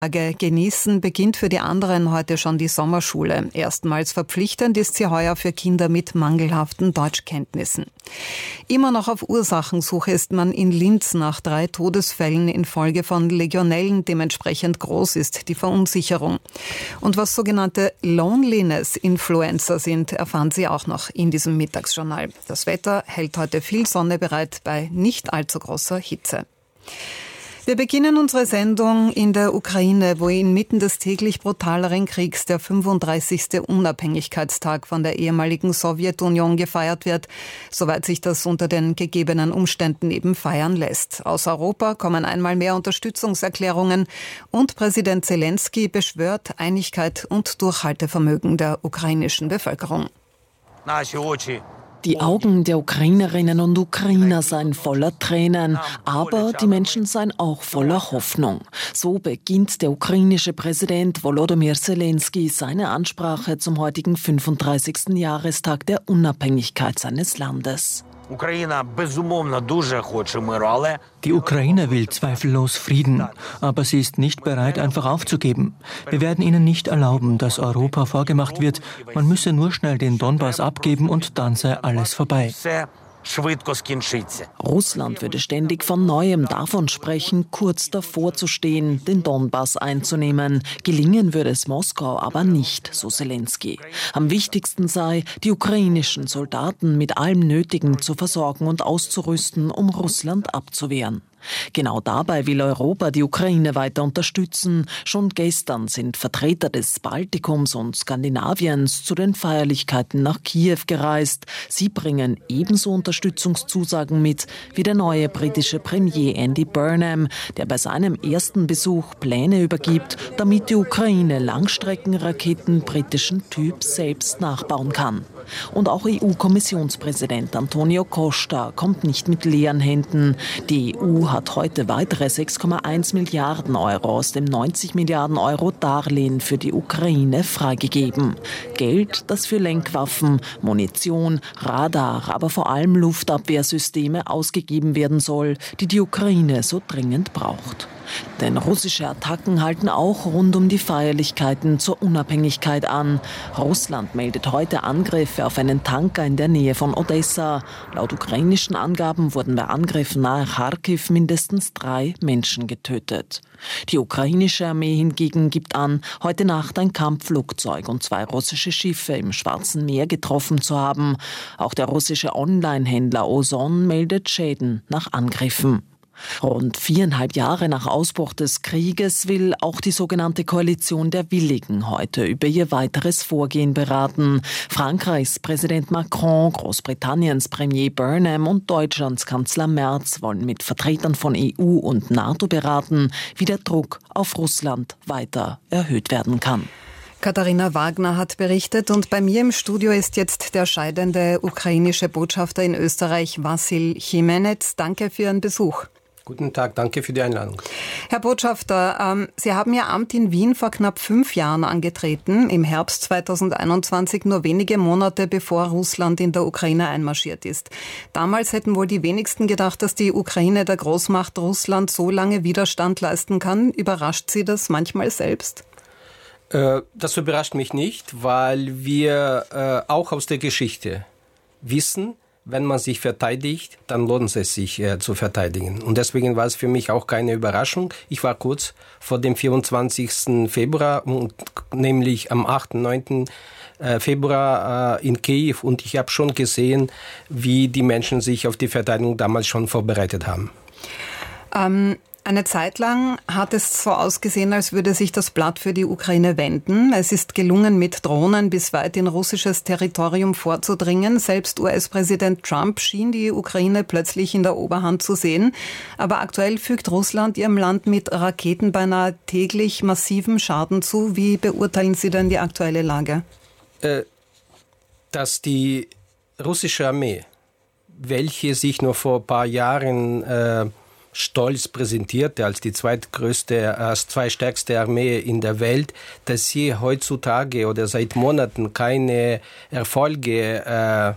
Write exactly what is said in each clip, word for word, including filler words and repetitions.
Genießen beginnt für die anderen heute schon die Sommerschule. Erstmals verpflichtend ist sie heuer für Kinder mit mangelhaften Deutschkenntnissen. Immer noch auf Ursachensuche ist man in Linz nach drei Todesfällen infolge von Legionellen. Dementsprechend groß ist die Verunsicherung. Und was sogenannte Loneliness-Influencer sind, erfahren Sie auch noch in diesem Mittagsjournal. Das Wetter hält heute viel Sonne bereit bei nicht allzu großer Hitze. Wir beginnen unsere Sendung in der Ukraine, wo inmitten des täglich brutaleren Kriegs der fünfunddreißigste Unabhängigkeitstag von der ehemaligen Sowjetunion gefeiert wird, soweit sich das unter den gegebenen Umständen eben feiern lässt. Aus Europa kommen einmal mehr Unterstützungserklärungen und Präsident Zelensky beschwört Einigkeit und Durchhaltevermögen der ukrainischen Bevölkerung. Die Augen der Ukrainerinnen und Ukrainer seien voller Tränen, aber die Menschen seien auch voller Hoffnung. So beginnt der ukrainische Präsident Volodymyr Zelensky seine Ansprache zum heutigen fünfunddreißigsten Jahrestag der Unabhängigkeit seines Landes. Die Ukraine will zweifellos Frieden, aber sie ist nicht bereit, einfach aufzugeben. Wir werden ihnen nicht erlauben, dass Europa vorgemacht wird, man müsse nur schnell den Donbass abgeben und dann sei alles vorbei. Russland würde ständig von Neuem davon sprechen, kurz davor zu stehen, den Donbass einzunehmen. Gelingen würde es Moskau aber nicht, so Zelensky. Am wichtigsten sei, die ukrainischen Soldaten mit allem Nötigen zu versorgen und auszurüsten, um Russland abzuwehren. Genau dabei will Europa die Ukraine weiter unterstützen. Schon gestern sind Vertreter des Baltikums und Skandinaviens zu den Feierlichkeiten nach Kiew gereist. Sie bringen ebenso Unterstützungszusagen mit wie der neue britische Premier Andy Burnham, der bei seinem ersten Besuch Pläne übergibt, damit die Ukraine Langstreckenraketen britischen Typs selbst nachbauen kann. Und auch E U-Kommissionspräsident Antonio Costa kommt nicht mit leeren Händen. Die E U hat heute weitere sechs Komma eins Milliarden Euro aus dem neunzig Milliarden Euro Darlehen für die Ukraine freigegeben. Geld, das für Lenkwaffen, Munition, Radar, aber vor allem Luftabwehrsysteme ausgegeben werden soll, die die Ukraine so dringend braucht. Denn russische Attacken halten auch rund um die Feierlichkeiten zur Unabhängigkeit an. Russland meldet heute Angriffe auf einen Tanker in der Nähe von Odessa. Laut ukrainischen Angaben wurden bei Angriffen nahe Charkiw mindestens drei Menschen getötet. Die ukrainische Armee hingegen gibt an, heute Nacht ein Kampfflugzeug und zwei russische Schiffe im Schwarzen Meer getroffen zu haben. Auch der russische Online-Händler Ozon meldet Schäden nach Angriffen. Rund viereinhalb Jahre nach Ausbruch des Krieges will auch die sogenannte Koalition der Willigen heute über ihr weiteres Vorgehen beraten. Frankreichs Präsident Macron, Großbritanniens Premier Burnham und Deutschlands Kanzler Merz wollen mit Vertretern von E U und NATO beraten, wie der Druck auf Russland weiter erhöht werden kann. Katharina Wagner hat berichtet und bei mir im Studio ist jetzt der scheidende ukrainische Botschafter in Österreich, Wassil Chimenez. Danke für Ihren Besuch. Guten Tag, danke für die Einladung. Herr Botschafter, ähm, Sie haben Ihr Amt in Wien vor knapp fünf Jahren angetreten, im Herbst zweitausendeinundzwanzig, nur wenige Monate bevor Russland in der Ukraine einmarschiert ist. Damals hätten wohl die wenigsten gedacht, dass die Ukraine der Großmacht Russland so lange Widerstand leisten kann. Überrascht Sie das manchmal selbst? Äh, das überrascht mich nicht, weil wir äh, auch aus der Geschichte wissen, wenn man sich verteidigt, dann lohnt es sich äh, zu verteidigen. Und deswegen war es für mich auch keine Überraschung. Ich war kurz vor dem vierundzwanzigsten Februar, und, nämlich am achten, neunten Februar äh, in Kiew, und ich habe schon gesehen, wie die Menschen sich auf die Verteidigung damals schon vorbereitet haben. Ähm Eine Zeit lang hat es so ausgesehen, als würde sich das Blatt für die Ukraine wenden. Es ist gelungen, mit Drohnen bis weit in russisches Territorium vorzudringen. Selbst U S-Präsident Trump schien die Ukraine plötzlich in der Oberhand zu sehen. Aber aktuell fügt Russland ihrem Land mit Raketen beinahe täglich massiven Schaden zu. Wie beurteilen Sie denn die aktuelle Lage? Äh, dass die russische Armee, welche sich nur vor ein paar Jahren äh, stolz präsentierte als die zweitgrößte, als zweitstärkste Armee in der Welt, dass sie heutzutage oder seit Monaten keine Erfolge äh,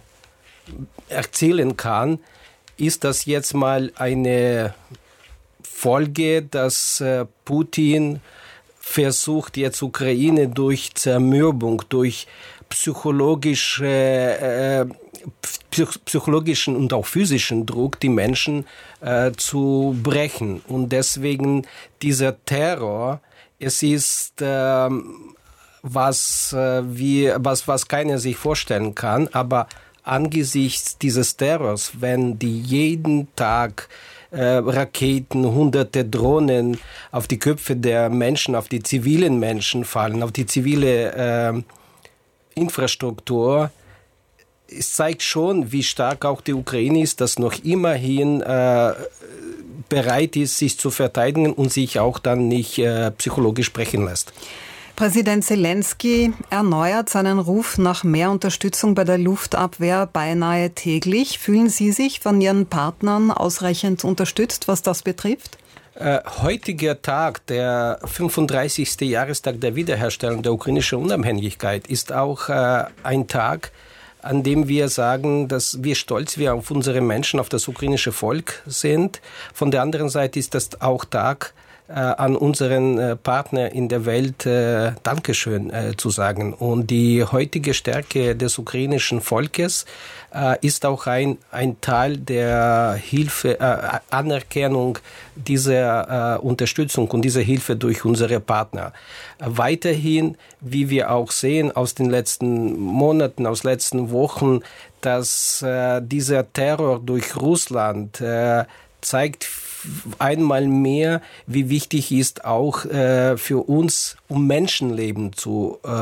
erzielen kann, ist das jetzt mal eine Folge, dass äh, Putin versucht jetzt Ukraine durch Zermürbung, durch psychologische, äh, psychologischen und auch physischen Druck die Menschen äh, zu brechen. Und deswegen dieser Terror, es ist äh, was, äh, wie, was, was keiner sich vorstellen kann, aber angesichts dieses Terrors, wenn die jeden Tag äh, Raketen, hunderte Drohnen auf die Köpfe der Menschen, auf die zivilen Menschen fallen, auf die zivile äh, Infrastruktur, es zeigt schon, wie stark auch die Ukraine ist, dass noch immerhin äh, bereit ist, sich zu verteidigen und sich auch dann nicht äh, psychologisch brechen lässt. Präsident Zelensky erneuert seinen Ruf nach mehr Unterstützung bei der Luftabwehr beinahe täglich. Fühlen Sie sich von Ihren Partnern ausreichend unterstützt, was das betrifft? Äh, heutiger Tag, der fünfunddreißigste Jahrestag der Wiederherstellung der ukrainischen Unabhängigkeit, ist auch äh, ein Tag, an dem wir sagen, dass wir stolz wir auf unsere Menschen, auf das ukrainische Volk sind. Von der anderen Seite ist das auch Tag, äh, an unseren äh, Partner in der Welt äh, Dankeschön äh, zu sagen. Und die heutige Stärke des ukrainischen Volkes äh, ist auch ein, ein Teil der Hilfe, äh, Anerkennung dieser äh, Unterstützung und dieser Hilfe durch unsere Partner. Äh, weiterhin, wie wir auch sehen aus den letzten Monaten, aus letzten Wochen, dass äh, dieser Terror durch Russland äh, zeigt einmal mehr, wie wichtig ist auch äh, für uns, um Menschenleben zu äh,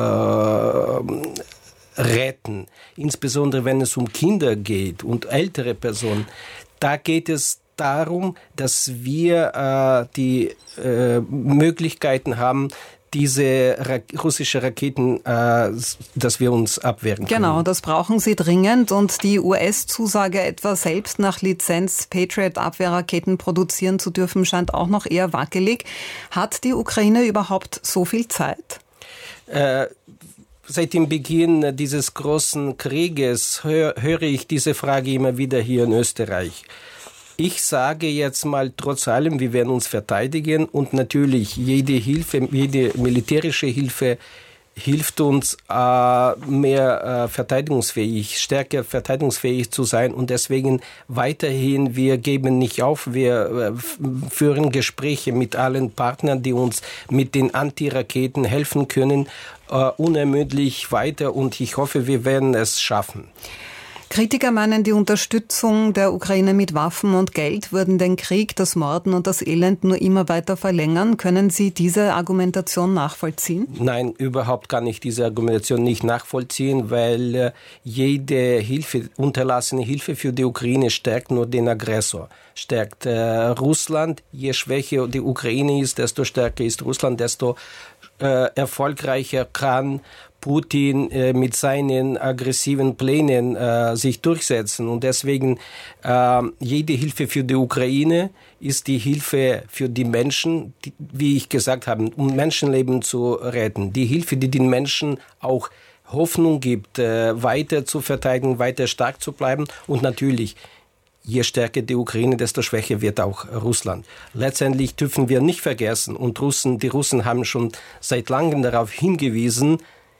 retten. Insbesondere wenn es um Kinder geht und ältere Personen. Da geht es darum, dass wir äh, die äh, Möglichkeiten haben, diese Ra- russische Raketen, äh, dass wir uns abwehren können. Genau, das brauchen sie dringend. Und die U S-Zusage, etwa selbst nach Lizenz Patriot-Abwehrraketen produzieren zu dürfen, scheint auch noch eher wackelig. Hat die Ukraine überhaupt so viel Zeit? Äh, Seit dem Beginn dieses großen Krieges höre hör ich diese Frage immer wieder hier in Österreich. Ich sage jetzt mal, trotz allem, wir werden uns verteidigen und natürlich jede Hilfe, jede militärische Hilfe hilft uns, äh, mehr äh, verteidigungsfähig, stärker verteidigungsfähig zu sein und deswegen weiterhin, wir geben nicht auf, wir äh, führen Gespräche mit allen Partnern, die uns mit den Antiraketen helfen können, äh, unermüdlich weiter und ich hoffe, wir werden es schaffen. Kritiker meinen, die Unterstützung der Ukraine mit Waffen und Geld würden den Krieg, das Morden und das Elend nur immer weiter verlängern. Können Sie diese Argumentation nachvollziehen? Nein, überhaupt kann ich diese Argumentation nicht nachvollziehen, weil äh, jede Hilfe, unterlassene Hilfe für die Ukraine stärkt nur den Aggressor. Stärkt äh, Russland. Je schwächer die Ukraine ist, desto stärker ist Russland, desto äh, erfolgreicher kann Putin äh, mit seinen aggressiven Plänen äh, sich durchsetzen. Und deswegen äh, jede Hilfe für die Ukraine ist die Hilfe für die Menschen, die, wie ich gesagt habe, um Menschenleben zu retten. Die Hilfe, die den Menschen auch Hoffnung gibt, äh, weiter zu verteidigen, weiter stark zu bleiben. Und natürlich, je stärker die Ukraine, desto schwächer wird auch Russland. Letztendlich dürfen wir nicht vergessen, und Russen, die Russen haben schon seit langem darauf hingewiesen,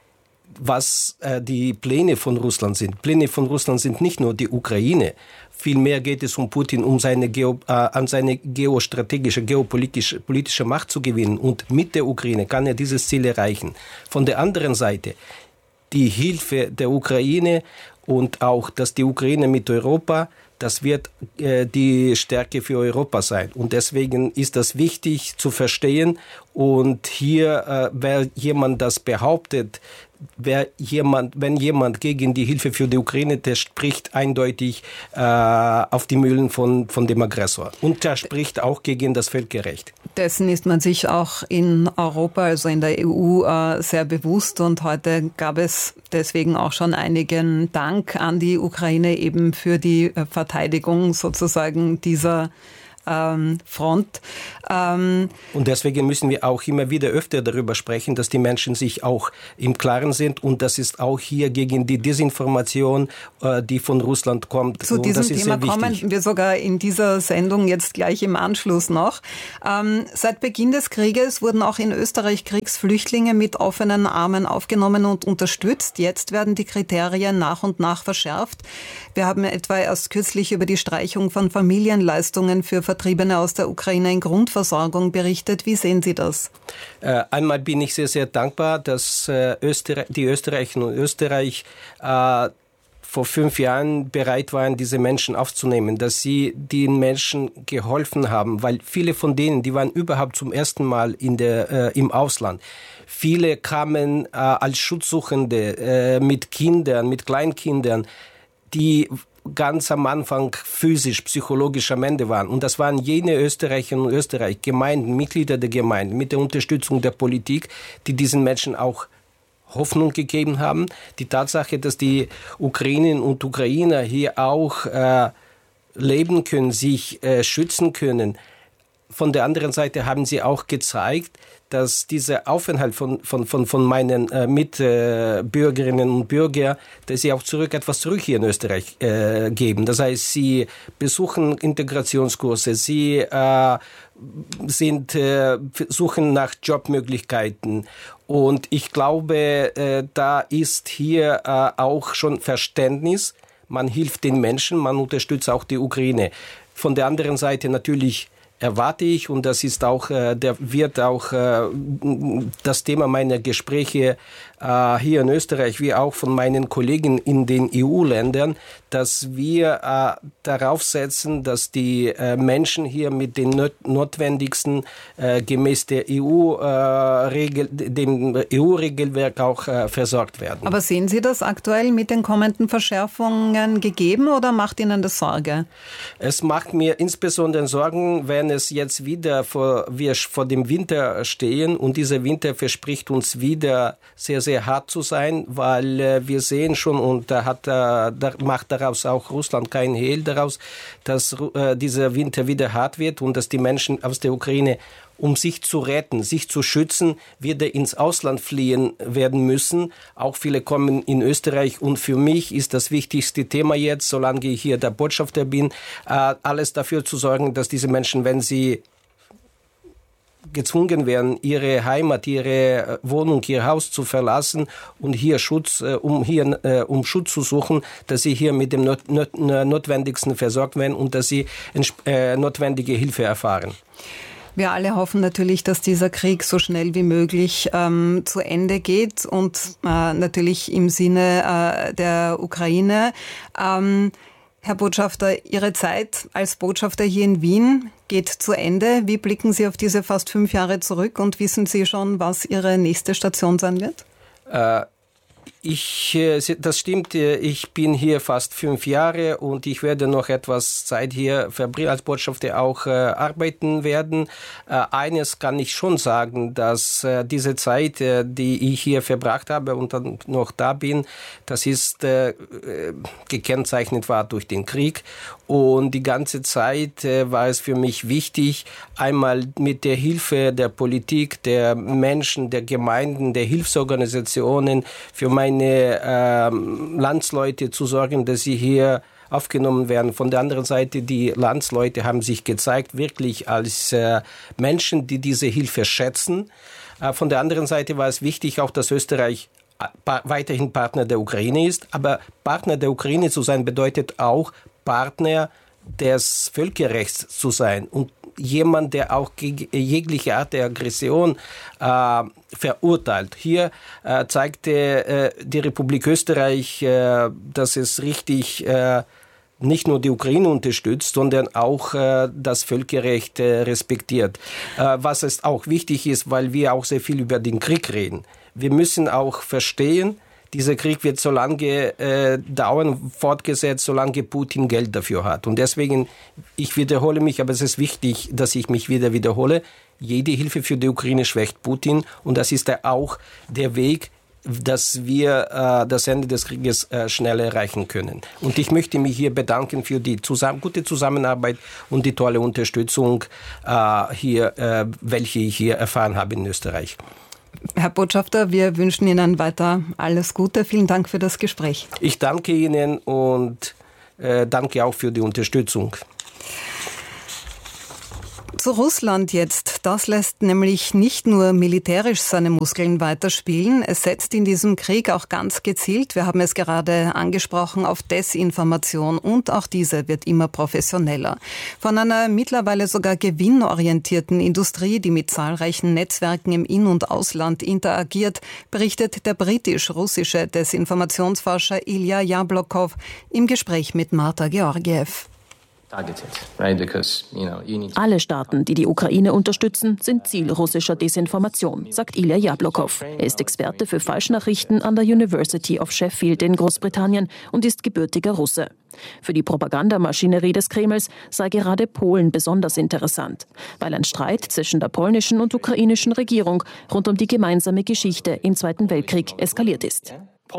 was äh, die Pläne von Russland sind. Pläne von Russland sind nicht nur die Ukraine. Vielmehr geht es um Putin, um seine, Geo, äh, an seine geostrategische, geopolitische politische Macht zu gewinnen. Und mit der Ukraine kann er dieses Ziel erreichen. Von der anderen Seite, die Hilfe der Ukraine und auch, dass die Ukraine mit Europa, das wird äh, die Stärke für Europa sein. Und deswegen ist das wichtig zu verstehen. Und hier, äh, wer jemand das behauptet, wer jemand, wenn jemand gegen die Hilfe für die Ukraine, der spricht eindeutig äh, auf die Mühlen von, von dem Aggressor. Und der spricht auch gegen das Völkerrecht. Dessen ist man sich auch in Europa, also in der E U, äh, sehr bewusst. Und heute gab es deswegen auch schon einigen Dank an die Ukraine eben für die Verteidigung sozusagen dieser ähm, Front. Ähm, und deswegen müssen wir auch immer wieder öfter darüber sprechen, dass die Menschen sich auch im Klaren sind und das ist auch hier gegen die Desinformation, äh, die von Russland kommt. Zu und diesem das ist Thema sehr wichtig. kommen wir sogar in dieser Sendung jetzt gleich im Anschluss noch. Ähm, seit Beginn des Krieges wurden auch in Österreich Kriegsflüchtlinge mit offenen Armen aufgenommen und unterstützt. Jetzt werden die Kriterien nach und nach verschärft. Wir haben etwa erst kürzlich über die Streichung von Familienleistungen für Vertriebene aus der Ukraine in Grundversorgung berichtet. Wie sehen Sie das? Äh, einmal bin ich sehr, sehr dankbar, dass äh, Österreich, die Österreicher und Österreich äh, vor fünf Jahren bereit waren, diese Menschen aufzunehmen, dass sie den Menschen geholfen haben, weil viele von denen, die waren überhaupt zum ersten Mal in der, äh, im Ausland. Viele kamen äh, als Schutzsuchende äh, mit Kindern, mit Kleinkindern, die ganz am Anfang physisch, psychologisch am Ende waren. Und das waren jene Österreicherinnen und Österreicher, Gemeinden, Mitglieder der Gemeinden, mit der Unterstützung der Politik, die diesen Menschen auch Hoffnung gegeben haben. Die Tatsache, dass die Ukrainerinnen und Ukrainer hier auch äh, leben können, sich äh, schützen können. Von der anderen Seite haben sie auch gezeigt, dass dieser Aufenthalt von, von, von, von meinen äh, Mitbürgerinnen und Bürgern, dass sie auch zurück etwas zurück hier in Österreich äh, geben. Das heißt, sie besuchen Integrationskurse, sie äh, sind, äh, suchen nach Jobmöglichkeiten. Und ich glaube, äh, da ist hier äh, auch schon Verständnis. Man hilft den Menschen, man unterstützt auch die Ukraine. Von der anderen Seite natürlich erwarte ich, und das ist auch, äh, der wird auch äh, das Thema meiner Gespräche äh, hier in Österreich, wie auch von meinen Kollegen in den E U-Ländern, dass wir äh, darauf setzen, dass die äh, Menschen hier mit den not- notwendigsten äh, gemäß der E U, äh, Regel, dem E U-Regelwerk auch äh, versorgt werden. Aber sehen Sie das aktuell mit den kommenden Verschärfungen gegeben oder macht Ihnen das Sorge? Es macht mir insbesondere Sorgen, wenn es jetzt wieder vor, wir vor dem Winter stehen und dieser Winter verspricht uns wieder sehr, sehr hart zu sein, weil äh, wir sehen schon und da hat, äh, da macht daraus auch Russland keinen Hehl daraus, dass äh, dieser Winter wieder hart wird und dass die Menschen aus der Ukraine, um sich zu retten, sich zu schützen, wieder ins Ausland fliehen werden müssen. Auch viele kommen in Österreich und für mich ist das wichtigste Thema jetzt, solange ich hier der Botschafter bin, äh, alles dafür zu sorgen, dass diese Menschen, wenn sie gezwungen werden, ihre Heimat, ihre Wohnung, ihr Haus zu verlassen und hier Schutz, um hier äh, um Schutz zu suchen, dass sie hier mit dem not, not, Notwendigsten versorgt werden und dass sie äh, notwendige Hilfe erfahren. Wir alle hoffen natürlich, dass dieser Krieg so schnell wie möglich ähm, zu Ende geht und äh, natürlich im Sinne äh, der Ukraine. Ähm, Herr Botschafter, Ihre Zeit als Botschafter hier in Wien geht zu Ende. Wie blicken Sie auf diese fast fünf Jahre zurück und wissen Sie schon, was Ihre nächste Station sein wird? Äh, ich, das stimmt, ich bin hier fast fünf Jahre und ich werde noch etwas Zeit hier verbringen, als Botschafter auch äh, arbeiten werden. Äh, eines kann ich schon sagen, dass äh, diese Zeit, äh, die ich hier verbracht habe und dann noch da bin, das ist äh, gekennzeichnet war durch den Krieg. Und die ganze Zeit äh, war es für mich wichtig, einmal mit der Hilfe der Politik, der Menschen, der Gemeinden, der Hilfsorganisationen für meine äh, Landsleute zu sorgen, dass sie hier aufgenommen werden. Von der anderen Seite, die Landsleute haben sich gezeigt, wirklich als äh, Menschen, die diese Hilfe schätzen. Äh, von der anderen Seite war es wichtig, auch dass Österreich pa- weiterhin Partner der Ukraine ist. Aber Partner der Ukraine zu sein, bedeutet auch, Partner des Völkerrechts zu sein und jemand, der auch gegen jegliche Art der Aggression äh, verurteilt. Hier äh, zeigte äh, die Republik Österreich, äh, dass es richtig äh, nicht nur die Ukraine unterstützt, sondern auch äh, das Völkerrecht äh, respektiert. Äh, was es auch wichtig ist, weil wir auch sehr viel über den Krieg reden. Wir müssen auch verstehen, dieser Krieg wird so lange äh, dauern, fortgesetzt, solange Putin Geld dafür hat. Und deswegen, ich wiederhole mich, aber es ist wichtig, dass ich mich wieder wiederhole. Jede Hilfe für die Ukraine schwächt Putin. Und das ist auch der Weg, dass wir äh, das Ende des Krieges äh, schnell erreichen können. Und ich möchte mich hier bedanken für die zusammen, gute Zusammenarbeit und die tolle Unterstützung, äh, hier, äh, welche ich hier erfahren habe in Österreich. Herr Botschafter, wir wünschen Ihnen weiter alles Gute. Vielen Dank für das Gespräch. Ich danke Ihnen und äh, danke auch für die Unterstützung. Zu Russland jetzt. Das lässt nämlich nicht nur militärisch seine Muskeln weiterspielen. Es setzt in diesem Krieg auch ganz gezielt, wir haben es gerade angesprochen, auf Desinformation. Und auch diese wird immer professioneller. Von einer mittlerweile sogar gewinnorientierten Industrie, die mit zahlreichen Netzwerken im In- und Ausland interagiert, berichtet der britisch-russische Desinformationsforscher Ilya Jablokov im Gespräch mit Marta Georgiev. Alle Staaten, die die Ukraine unterstützen, sind Ziel russischer Desinformation, sagt Ilya Jablokov. Er ist Experte für Falschnachrichten an der University of Sheffield in Großbritannien und ist gebürtiger Russe. Für die Propagandamaschinerie des Kremls sei gerade Polen besonders interessant, weil ein Streit zwischen der polnischen und ukrainischen Regierung rund um die gemeinsame Geschichte im Zweiten Weltkrieg eskaliert ist.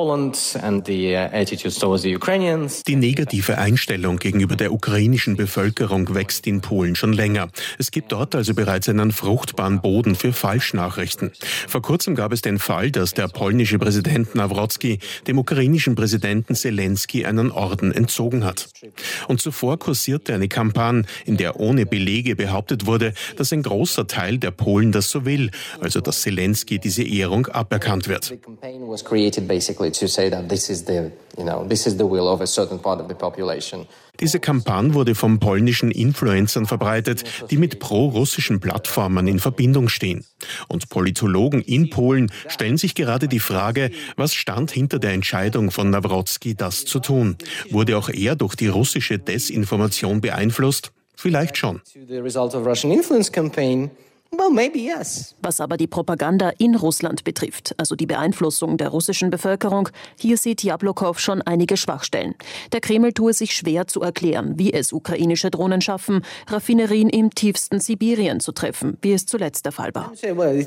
Die negative Einstellung gegenüber der ukrainischen Bevölkerung wächst in Polen schon länger. Es gibt dort also bereits einen fruchtbaren Boden für Falschnachrichten. Vor kurzem gab es den Fall, dass der polnische Präsident Nawrocki dem ukrainischen Präsidenten Zelensky einen Orden entzogen hat. Und zuvor kursierte eine Kampagne, in der ohne Belege behauptet wurde, dass ein großer Teil der Polen das so will, also dass Zelensky diese Ehrung aberkannt wird. Diese Kampagne wurde von polnischen Influencern verbreitet, die mit pro-russischen Plattformen in Verbindung stehen. Und Politologen in Polen stellen sich gerade die Frage, was stand hinter der Entscheidung von Nawrocki, das zu tun? Wurde auch er durch die russische Desinformation beeinflusst? Vielleicht schon. Was aber die Propaganda in Russland betrifft, also die Beeinflussung der russischen Bevölkerung, hier sieht Jablokov schon einige Schwachstellen. Der Kreml tue sich schwer zu erklären, wie es ukrainische Drohnen schaffen, Raffinerien im tiefsten Sibirien zu treffen, wie es zuletzt der Fall war.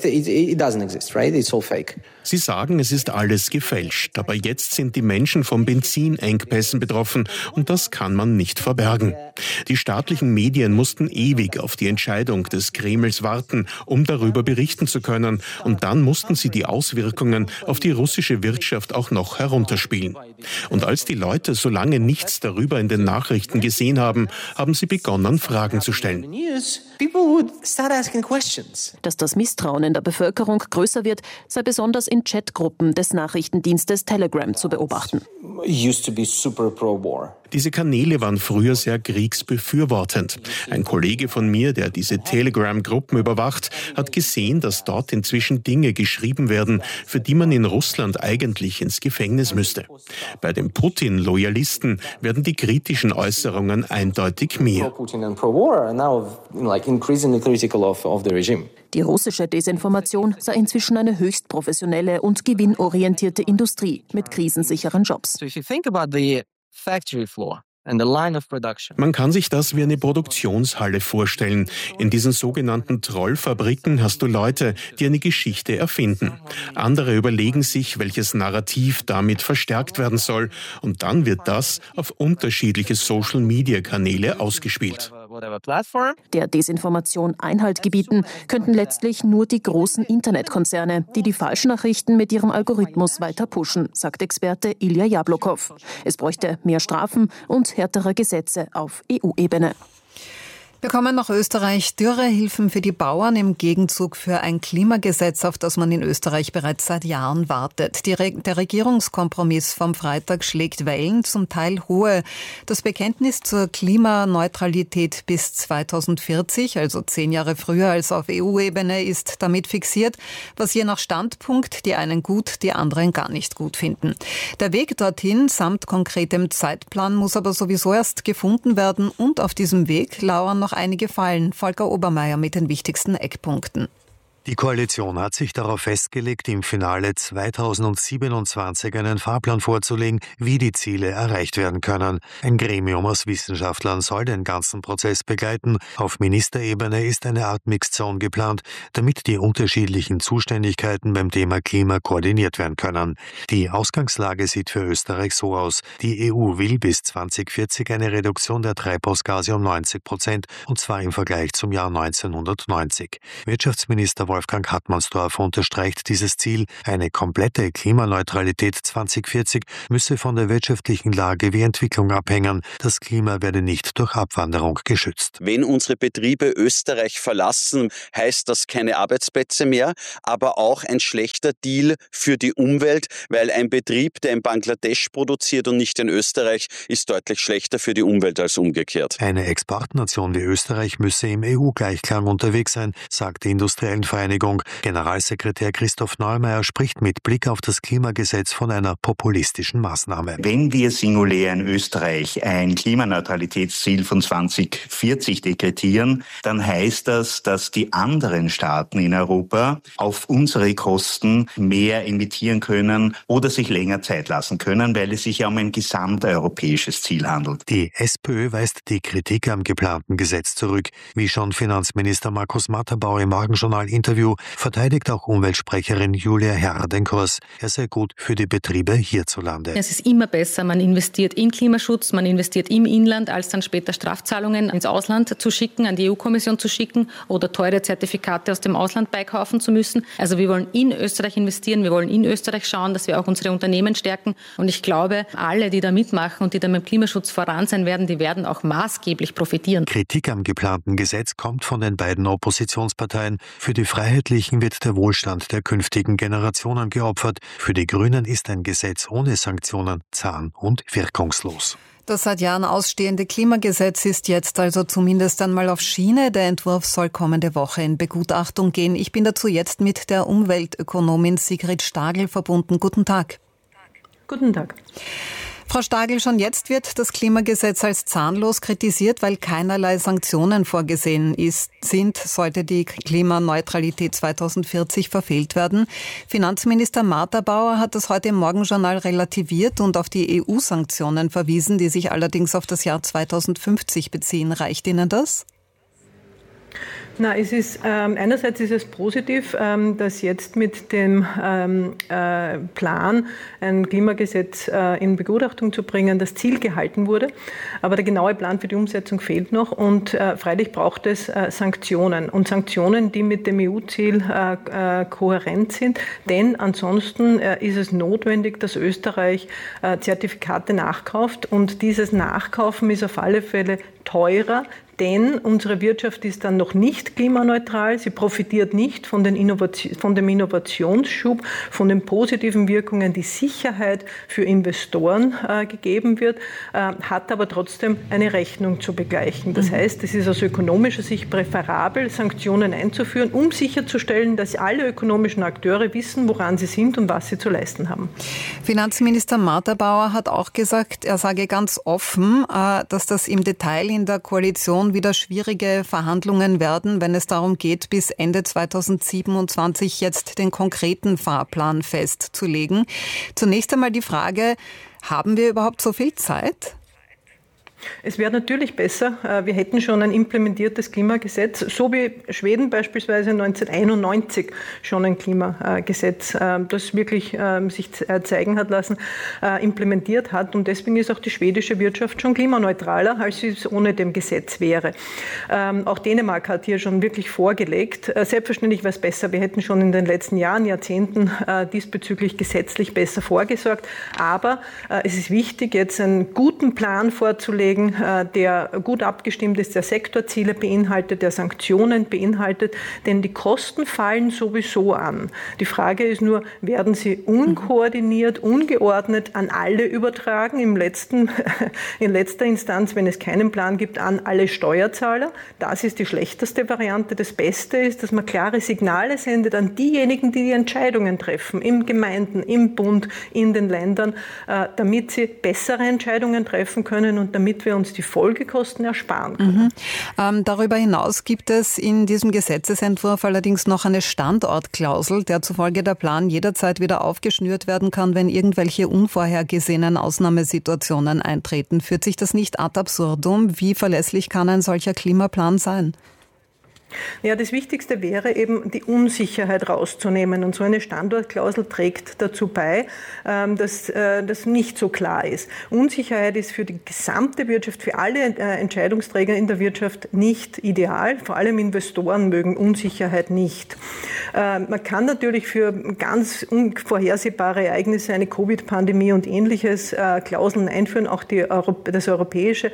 Sie sagen, es ist alles gefälscht, aber jetzt sind die Menschen von Benzinengpässen betroffen und das kann man nicht verbergen. Die staatlichen Medien mussten ewig auf die Entscheidung des Kremls warten, um darüber berichten zu können. Und dann mussten sie die Auswirkungen auf die russische Wirtschaft auch noch herunterspielen. Und als die Leute so lange nichts darüber in den Nachrichten gesehen haben, haben sie begonnen, Fragen zu stellen. Dass das Misstrauen in der Bevölkerung größer wird, sei besonders in Chatgruppen des Nachrichtendienstes Telegram zu beobachten. Diese Kanäle waren früher sehr kriegsbefürwortend. Ein Kollege von mir, der diese Telegram-Gruppen überwacht, hat gesehen, dass dort inzwischen Dinge geschrieben werden, für die man in Russland eigentlich ins Gefängnis müsste. Bei den Putin-Loyalisten werden die kritischen Äußerungen eindeutig mehr. Die russische Desinformation sei inzwischen eine höchst professionelle und gewinnorientierte Industrie mit krisensicheren Jobs. Man kann sich das wie eine Produktionshalle vorstellen. In diesen sogenannten Trollfabriken hast du Leute, die eine Geschichte erfinden. Andere überlegen sich, welches Narrativ damit verstärkt werden soll. Und dann wird das auf unterschiedliche Social-Media-Kanäle ausgespielt. Der Desinformation Einhalt gebieten könnten letztlich nur die großen Internetkonzerne, die die Falschnachrichten mit ihrem Algorithmus weiter pushen, sagt Experte Ilya Jablokov. Es bräuchte mehr Strafen und härtere Gesetze auf E U-Ebene. Wir kommen nach Österreich. Dürrehilfen für die Bauern im Gegenzug für ein Klimagesetz, auf das man in Österreich bereits seit Jahren wartet. Die Re- der Regierungskompromiss vom Freitag schlägt Wellen, zum Teil hohe. Das Bekenntnis zur Klimaneutralität bis zweitausendvierzig, also zehn Jahre früher als auf E U-Ebene, ist damit fixiert, was je nach Standpunkt die einen gut, die anderen gar nicht gut finden. Der Weg dorthin samt konkretem Zeitplan muss aber sowieso erst gefunden werden und auf diesem Weg lauern noch einige Fallen. Volker Obermeier mit den wichtigsten Eckpunkten. Die Koalition hat sich darauf festgelegt, im Finale zweitausendsiebenundzwanzig einen Fahrplan vorzulegen, wie die Ziele erreicht werden können. Ein Gremium aus Wissenschaftlern soll den ganzen Prozess begleiten. Auf Ministerebene ist eine Art Mixed-Zone geplant, damit die unterschiedlichen Zuständigkeiten beim Thema Klima koordiniert werden können. Die Ausgangslage sieht für Österreich so aus. Die E U will bis zweitausendvierzig eine Reduktion der Treibhausgase um neunzig Prozent, und zwar im Vergleich zum Jahr neunzehnhundertneunzig. Wirtschaftsminister Wolfgang Hartmannsdorfer unterstreicht dieses Ziel. Eine komplette Klimaneutralität zweitausendvierzig müsse von der wirtschaftlichen Lage wie Entwicklung abhängen. Das Klima werde nicht durch Abwanderung geschützt. Wenn unsere Betriebe Österreich verlassen, heißt das keine Arbeitsplätze mehr, aber auch ein schlechter Deal für die Umwelt, weil ein Betrieb, der in Bangladesch produziert und nicht in Österreich, ist deutlich schlechter für die Umwelt als umgekehrt. Eine Exportnation wie Österreich müsse im E U-Gleichklang unterwegs sein, sagt die Industriellen Vereinigung. Generalsekretär Christoph Neumeier spricht mit Blick auf das Klimagesetz von einer populistischen Maßnahme. Wenn wir singulär in Österreich ein Klimaneutralitätsziel von zweitausendvierzig dekretieren, dann heißt das, dass die anderen Staaten in Europa auf unsere Kosten mehr emittieren können oder sich länger Zeit lassen können, weil es sich ja um ein gesamteuropäisches Ziel handelt. Die SPÖ weist die Kritik am geplanten Gesetz zurück. Wie schon Finanzminister Markus Matterbauer im Morgenjournal-Interview verteidigt auch Umweltsprecherin Julia Herr den Kurs. Er sei gut für die Betriebe hierzulande. Es ist immer besser, man investiert in Klimaschutz, man investiert im Inland, als dann später Strafzahlungen ins Ausland zu schicken, an die E U-Kommission zu schicken oder teure Zertifikate aus dem Ausland beikaufen zu müssen. Also wir wollen in Österreich investieren, wir wollen in Österreich schauen, dass wir auch unsere Unternehmen stärken. Und ich glaube, alle, die da mitmachen und die da mit dem Klimaschutz voran sein werden, die werden auch maßgeblich profitieren. Kritik am geplanten Gesetz kommt von den beiden Oppositionsparteien. Für die Freiheitlichen wird der Wohlstand der künftigen Generationen geopfert. Für die Grünen ist ein Gesetz ohne Sanktionen zahn- und wirkungslos. Das seit Jahren ausstehende Klimagesetz ist jetzt also zumindest einmal auf Schiene. Der Entwurf soll kommende Woche in Begutachtung gehen. Ich bin dazu jetzt mit der Umweltökonomin Sigrid Stagel verbunden. Guten Tag. Guten Tag. Frau Stagel, schon jetzt wird das Klimagesetz als zahnlos kritisiert, weil keinerlei Sanktionen vorgesehen ist, sind, sollte die Klimaneutralität zweitausendvierzig verfehlt werden. Finanzminister Matterbauer hat das heute im Morgenjournal relativiert und auf die E U-Sanktionen verwiesen, die sich allerdings auf das Jahr zweitausendfünfzig beziehen. Reicht Ihnen das? Na, es ist ähm, einerseits ist es positiv, ähm, dass jetzt mit dem ähm, äh, Plan, ein Klimagesetz äh, in Begutachtung zu bringen, das Ziel gehalten wurde. Aber der genaue Plan für die Umsetzung fehlt noch und äh, freilich braucht es äh, Sanktionen und Sanktionen, die mit dem E U-Ziel äh, äh, kohärent sind. Denn ansonsten äh, ist es notwendig, dass Österreich äh, Zertifikate nachkauft und dieses Nachkaufen ist auf alle Fälle teurer. Denn unsere Wirtschaft ist dann noch nicht klimaneutral. Sie profitiert nicht von, den Innovation, von dem Innovationsschub, von den positiven Wirkungen, die Sicherheit für Investoren äh, gegeben wird, äh, hat aber trotzdem eine Rechnung zu begleichen. Das heißt, es ist aus ökonomischer Sicht präferabel, Sanktionen einzuführen, um sicherzustellen, dass alle ökonomischen Akteure wissen, woran sie sind und was sie zu leisten haben. Finanzminister Matterbauer hat auch gesagt, er sage ganz offen, äh, dass das im Detail in der Koalition wieder schwierige Verhandlungen werden, wenn es darum geht, bis Ende zweitausendsiebenundzwanzig jetzt den konkreten Fahrplan festzulegen. Zunächst einmal die Frage, haben wir überhaupt so viel Zeit? Es wäre natürlich besser, wir hätten schon ein implementiertes Klimagesetz, so wie Schweden beispielsweise neunzehnhunderteinundneunzig schon ein Klimagesetz, das wirklich sich zeigen hat lassen, implementiert hat. Und deswegen ist auch die schwedische Wirtschaft schon klimaneutraler, als sie es ohne dem Gesetz wäre. Auch Dänemark hat hier schon wirklich vorgelegt. Selbstverständlich wäre es besser, wir hätten schon in den letzten Jahren, Jahrzehnten diesbezüglich gesetzlich besser vorgesorgt. Aber es ist wichtig, jetzt einen guten Plan vorzulegen, der gut abgestimmt ist, der Sektorziele beinhaltet, der Sanktionen beinhaltet, denn die Kosten fallen sowieso an. Die Frage ist nur, werden sie unkoordiniert, ungeordnet an alle übertragen, im letzten, in letzter Instanz, wenn es keinen Plan gibt, an alle Steuerzahler. Das ist die schlechteste Variante. Das Beste ist, dass man klare Signale sendet an diejenigen, die die Entscheidungen treffen, im Gemeinden, im Bund, in den Ländern, damit sie bessere Entscheidungen treffen können und damit damit wir uns die Folgekosten ersparen können. Mhm. Ähm, darüber hinaus gibt es in diesem Gesetzesentwurf allerdings noch eine Standortklausel, der zufolge der Plan jederzeit wieder aufgeschnürt werden kann, wenn irgendwelche unvorhergesehenen Ausnahmesituationen eintreten. Führt sich das nicht ad absurdum? Wie verlässlich kann ein solcher Klimaplan sein? Ja, das Wichtigste wäre eben, die Unsicherheit rauszunehmen. Und so eine Standortklausel trägt dazu bei, dass das nicht so klar ist. Unsicherheit ist für die gesamte Wirtschaft, für alle Entscheidungsträger in der Wirtschaft nicht ideal. Vor allem Investoren mögen Unsicherheit nicht. Man kann natürlich für ganz unvorhersehbare Ereignisse, eine Covid-Pandemie und Ähnliches, Klauseln einführen. Auch die, das europäische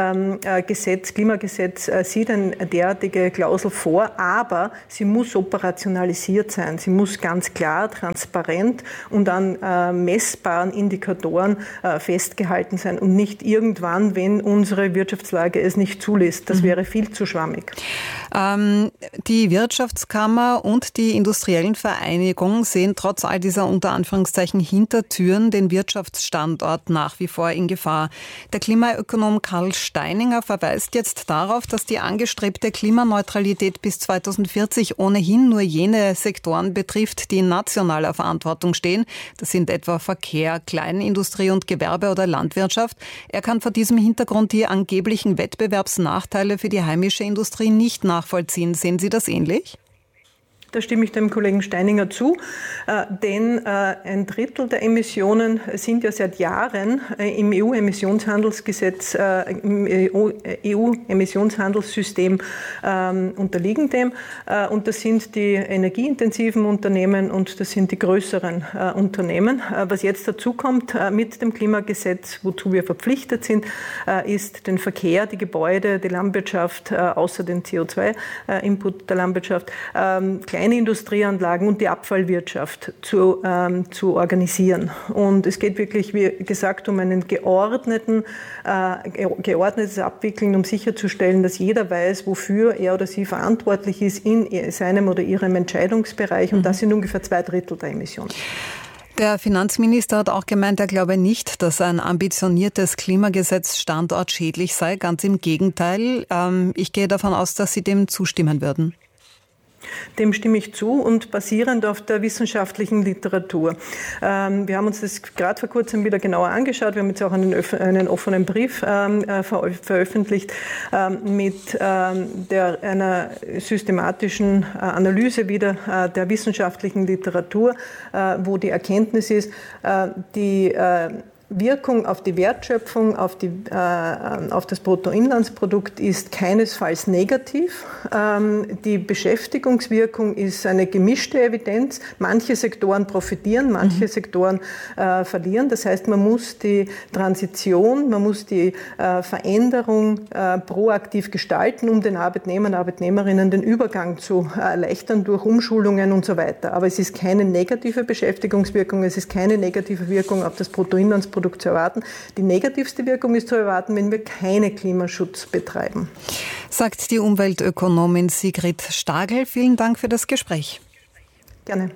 Gesetz, Klimagesetz sieht eine derartige Klausel vor, aber sie muss operationalisiert sein. Sie muss ganz klar, transparent und an äh, messbaren Indikatoren äh, festgehalten sein und nicht irgendwann, wenn unsere Wirtschaftslage es nicht zulässt. Das mhm. wäre viel zu schwammig. Ähm, die Wirtschaftskammer und die industriellen Vereinigungen sehen trotz all dieser unter Anführungszeichen Hintertüren den Wirtschaftsstandort nach wie vor in Gefahr. Der Klimaökonom Karl Steininger verweist jetzt darauf, dass die angestrebte Klimaneutralität bis zweitausendvierzig ohnehin nur jene Sektoren betrifft, die in nationaler Verantwortung stehen. Das sind etwa Verkehr, Kleinindustrie und Gewerbe oder Landwirtschaft. Er kann vor diesem Hintergrund die angeblichen Wettbewerbsnachteile für die heimische Industrie nicht nachvollziehen. Sehen Sie das ähnlich? Da stimme ich dem Kollegen Steininger zu, äh, denn äh, ein Drittel der Emissionen sind ja seit Jahren äh, im E U-Emissionshandelsgesetz, äh, im E U-Emissionshandelssystem äh, unterliegen dem. Äh, und das sind die energieintensiven Unternehmen und das sind die größeren äh, Unternehmen. Äh, was jetzt dazu kommt äh, mit dem Klimagesetz, wozu wir verpflichtet sind, äh, ist den Verkehr, die Gebäude, die Landwirtschaft, äh, außer den C O zwei Input der Landwirtschaft, äh, kleine Industrieanlagen und die Abfallwirtschaft zu, ähm, zu organisieren. Und es geht wirklich, wie gesagt, um einen geordneten, äh, geordnetes Abwickeln, um sicherzustellen, dass jeder weiß, wofür er oder sie verantwortlich ist in seinem oder ihrem Entscheidungsbereich. Und das sind ungefähr zwei Drittel der Emissionen. Der Finanzminister hat auch gemeint, er glaube nicht, dass ein ambitioniertes Klimagesetz standortschädlich sei. Ganz im Gegenteil. Ähm, ich gehe davon aus, dass Sie dem zustimmen würden. Dem stimme ich zu und basierend auf der wissenschaftlichen Literatur. Ähm, wir haben uns das gerade vor kurzem wieder genauer angeschaut. Wir haben jetzt auch einen, einen offenen Brief ähm, ver veröffentlicht ähm, mit ähm, der, einer systematischen äh, Analyse wieder äh, der wissenschaftlichen Literatur, äh, wo die Erkenntnis ist, äh, die äh, Wirkung auf die Wertschöpfung, auf, die, äh, auf das Bruttoinlandsprodukt ist keinesfalls negativ. Ähm, die Beschäftigungswirkung ist eine gemischte Evidenz. Manche Sektoren profitieren, manche mhm. Sektoren äh, verlieren. Das heißt, man muss die Transition, man muss die äh, Veränderung äh, proaktiv gestalten, um den Arbeitnehmern, Arbeitnehmerinnen den Übergang zu erleichtern durch Umschulungen und so weiter. Aber es ist keine negative Beschäftigungswirkung, es ist keine negative Wirkung auf das Bruttoinlandsprodukt zu erwarten. Die negativste Wirkung ist zu erwarten, wenn wir keinen Klimaschutz betreiben. Sagt die Umweltökonomin Sigrid Stagel. Vielen Dank für das Gespräch. Gerne.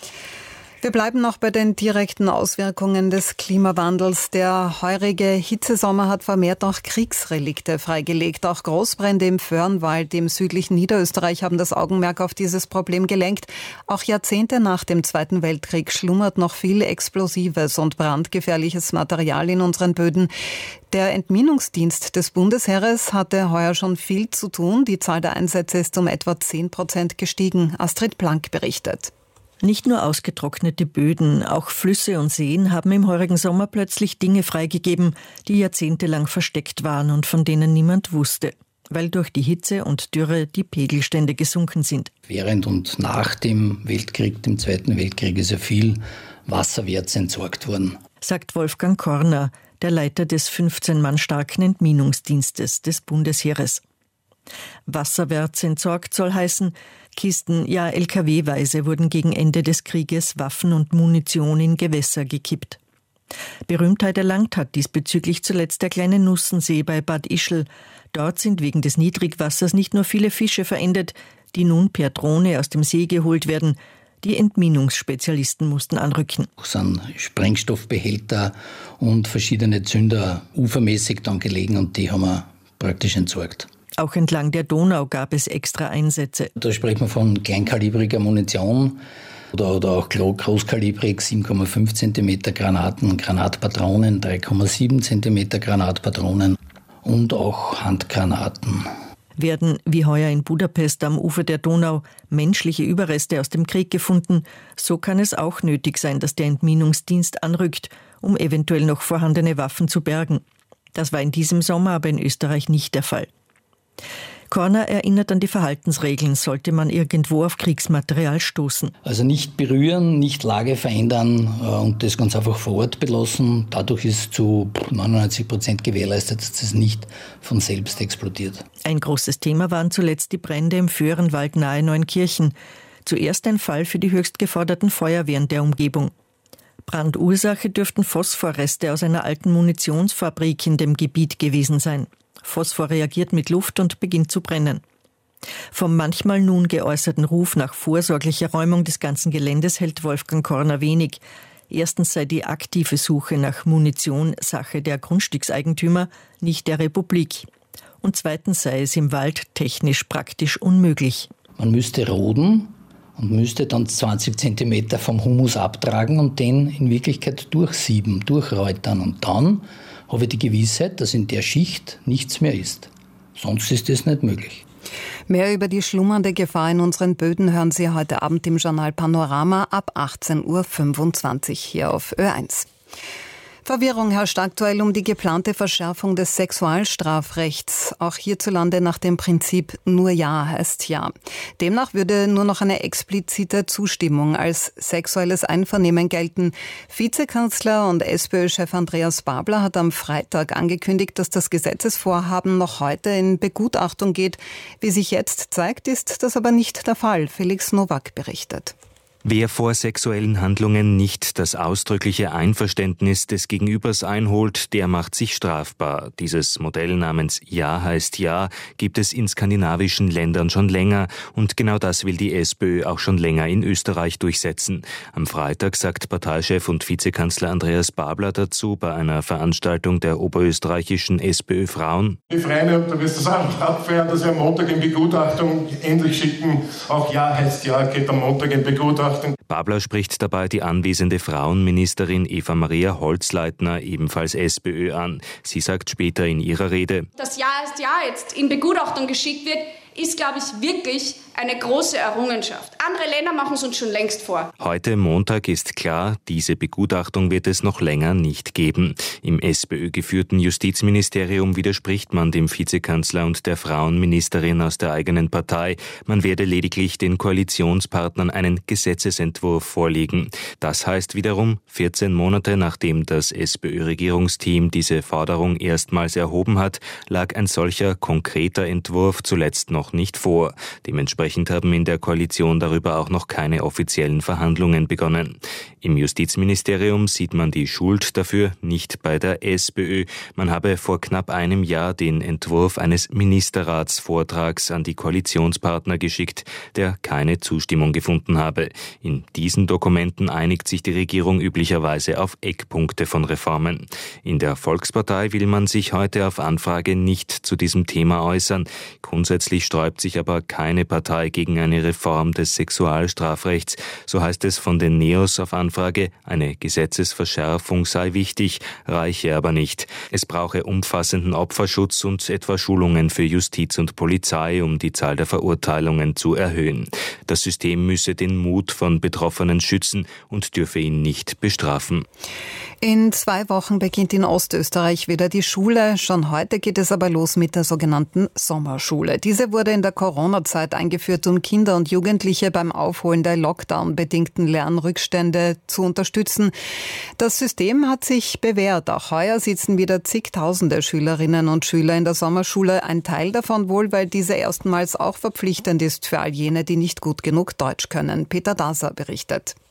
Wir bleiben noch bei den direkten Auswirkungen des Klimawandels. Der heurige Hitzesommer hat vermehrt auch Kriegsrelikte freigelegt. Auch Großbrände im Föhrenwald im südlichen Niederösterreich haben das Augenmerk auf dieses Problem gelenkt. Auch Jahrzehnte nach dem Zweiten Weltkrieg schlummert noch viel explosives und brandgefährliches Material in unseren Böden. Der Entminungsdienst des Bundesheeres hatte heuer schon viel zu tun. Die Zahl der Einsätze ist um etwa zehn Prozent gestiegen. Astrid Blank berichtet. Nicht nur ausgetrocknete Böden, auch Flüsse und Seen haben im heurigen Sommer plötzlich Dinge freigegeben, die jahrzehntelang versteckt waren und von denen niemand wusste, weil durch die Hitze und Dürre die Pegelstände gesunken sind. Während und nach dem Weltkrieg, dem Zweiten Weltkrieg, ist ja viel Wasserwerts entsorgt worden, sagt Wolfgang Korner, der Leiter des fünfzehn Mann starken Entminungsdienstes des Bundesheeres. Wasserwärts entsorgt soll heißen, Kisten, ja L K W-weise wurden gegen Ende des Krieges Waffen und Munition in Gewässer gekippt. Berühmtheit erlangt hat diesbezüglich zuletzt der kleine Nussensee bei Bad Ischl. Dort sind wegen des Niedrigwassers nicht nur viele Fische verendet, die nun per Drohne aus dem See geholt werden. Die Entminungsspezialisten mussten anrücken. Es sind Sprengstoffbehälter und verschiedene Zünder ufermäßig dann gelegen und die haben wir praktisch entsorgt. Auch entlang der Donau gab es extra Einsätze. Da spricht man von kleinkalibriger Munition oder, oder auch großkalibrig, sieben Komma fünf Zentimeter Granaten, Granatpatronen, drei Komma sieben Zentimeter Granatpatronen und auch Handgranaten. Werden, wie heuer in Budapest am Ufer der Donau, menschliche Überreste aus dem Krieg gefunden, so kann es auch nötig sein, dass der Entminungsdienst anrückt, um eventuell noch vorhandene Waffen zu bergen. Das war in diesem Sommer aber in Österreich nicht der Fall. Korner erinnert an die Verhaltensregeln, sollte man irgendwo auf Kriegsmaterial stoßen. Also nicht berühren, nicht Lage verändern und das ganz einfach vor Ort belassen. Dadurch ist zu neunundneunzig Prozent gewährleistet, dass das nicht von selbst explodiert. Ein großes Thema waren zuletzt die Brände im Föhrenwald nahe Neunkirchen. Zuerst ein Fall für die höchst geforderten Feuerwehren der Umgebung. Brandursache dürften Phosphorreste aus einer alten Munitionsfabrik in dem Gebiet gewesen sein. Phosphor reagiert mit Luft und beginnt zu brennen. Vom manchmal nun geäußerten Ruf nach vorsorglicher Räumung des ganzen Geländes hält Wolfgang Korner wenig. Erstens sei die aktive Suche nach Munition Sache der Grundstückseigentümer, nicht der Republik. Und zweitens sei es im Wald technisch praktisch unmöglich. Man müsste roden und müsste dann zwanzig Zentimeter vom Humus abtragen und den in Wirklichkeit durchsieben, durchräutern. Und dann habe ich die Gewissheit, dass in der Schicht nichts mehr ist. Sonst ist es nicht möglich. Mehr über die schlummernde Gefahr in unseren Böden hören Sie heute Abend im Journal Panorama ab achtzehn Uhr fünfundzwanzig hier auf Ö eins. Verwirrung herrscht aktuell um die geplante Verschärfung des Sexualstrafrechts, auch hierzulande nach dem Prinzip nur Ja heißt Ja. Demnach würde nur noch eine explizite Zustimmung als sexuelles Einvernehmen gelten. Vizekanzler und SPÖ-Chef Andreas Babler hat am Freitag angekündigt, dass das Gesetzesvorhaben noch heute in Begutachtung geht. Wie sich jetzt zeigt, ist das aber nicht der Fall. Felix Nowak berichtet. Wer vor sexuellen Handlungen nicht das ausdrückliche Einverständnis des Gegenübers einholt, der macht sich strafbar. Dieses Modell namens Ja heißt Ja gibt es in skandinavischen Ländern schon länger und genau das will die SPÖ auch schon länger in Österreich durchsetzen. Am Freitag sagt Parteichef und Vizekanzler Andreas Babler dazu bei einer Veranstaltung der oberösterreichischen SPÖ Frauen. Ich freue mich, ob wir das auch abfeiern, dass wir am Montag in Begutachtung endlich schicken. Auch Ja heißt Ja geht am Montag in Begutachtung. Babler spricht dabei die anwesende Frauenministerin Eva-Maria Holzleitner, ebenfalls SPÖ, an. Sie sagt später in ihrer Rede: Das Ja heißt Ja jetzt in Begutachtung geschickt wird, ist, glaube ich, wirklich eine große Errungenschaft. Andere Länder machen es uns schon längst vor. Heute Montag ist klar, diese Begutachtung wird es noch länger nicht geben. Im SPÖ-geführten Justizministerium widerspricht man dem Vizekanzler und der Frauenministerin aus der eigenen Partei. Man werde lediglich den Koalitionspartnern einen Gesetzesentwurf vorlegen. Das heißt wiederum, vierzehn Monate nachdem das SPÖ-Regierungsteam diese Forderung erstmals erhoben hat, lag ein solcher konkreter Entwurf zuletzt noch nicht vor. Dementsprechend haben in der Koalition darüber auch noch keine offiziellen Verhandlungen begonnen. Im Justizministerium sieht man die Schuld dafür nicht bei der SPÖ. Man habe vor knapp einem Jahr den Entwurf eines Ministerratsvortrags an die Koalitionspartner geschickt, der keine Zustimmung gefunden habe. In diesen Dokumenten einigt sich die Regierung üblicherweise auf Eckpunkte von Reformen. In der Volkspartei will man sich heute auf Anfrage nicht zu diesem Thema äußern. Grundsätzlich sträubt sich aber keine Partei gegen eine Reform des Sexualstrafrechts. So heißt es von den Neos auf Anfrage, eine Gesetzesverschärfung sei wichtig, reiche aber nicht. Es brauche umfassenden Opferschutz und etwa Schulungen für Justiz und Polizei, um die Zahl der Verurteilungen zu erhöhen. Das System müsse den Mut von Betroffenen schützen und dürfe ihn nicht bestrafen. In zwei Wochen beginnt in Ostösterreich wieder die Schule. Schon heute geht es aber los mit der sogenannten Sommerschule. Diese wurde in der Corona-Zeit eingeführt, um Kinder und Jugendliche beim Aufholen der Lockdown-bedingten Lernrückstände zu unterstützen. Das System hat sich bewährt. Auch heuer sitzen wieder zigtausende Schülerinnen und Schüler in der Sommerschule. Ein Teil davon wohl, weil diese erstmals auch verpflichtend ist für all jene, die nicht gut genug Deutsch können. Peter Daser berichtet.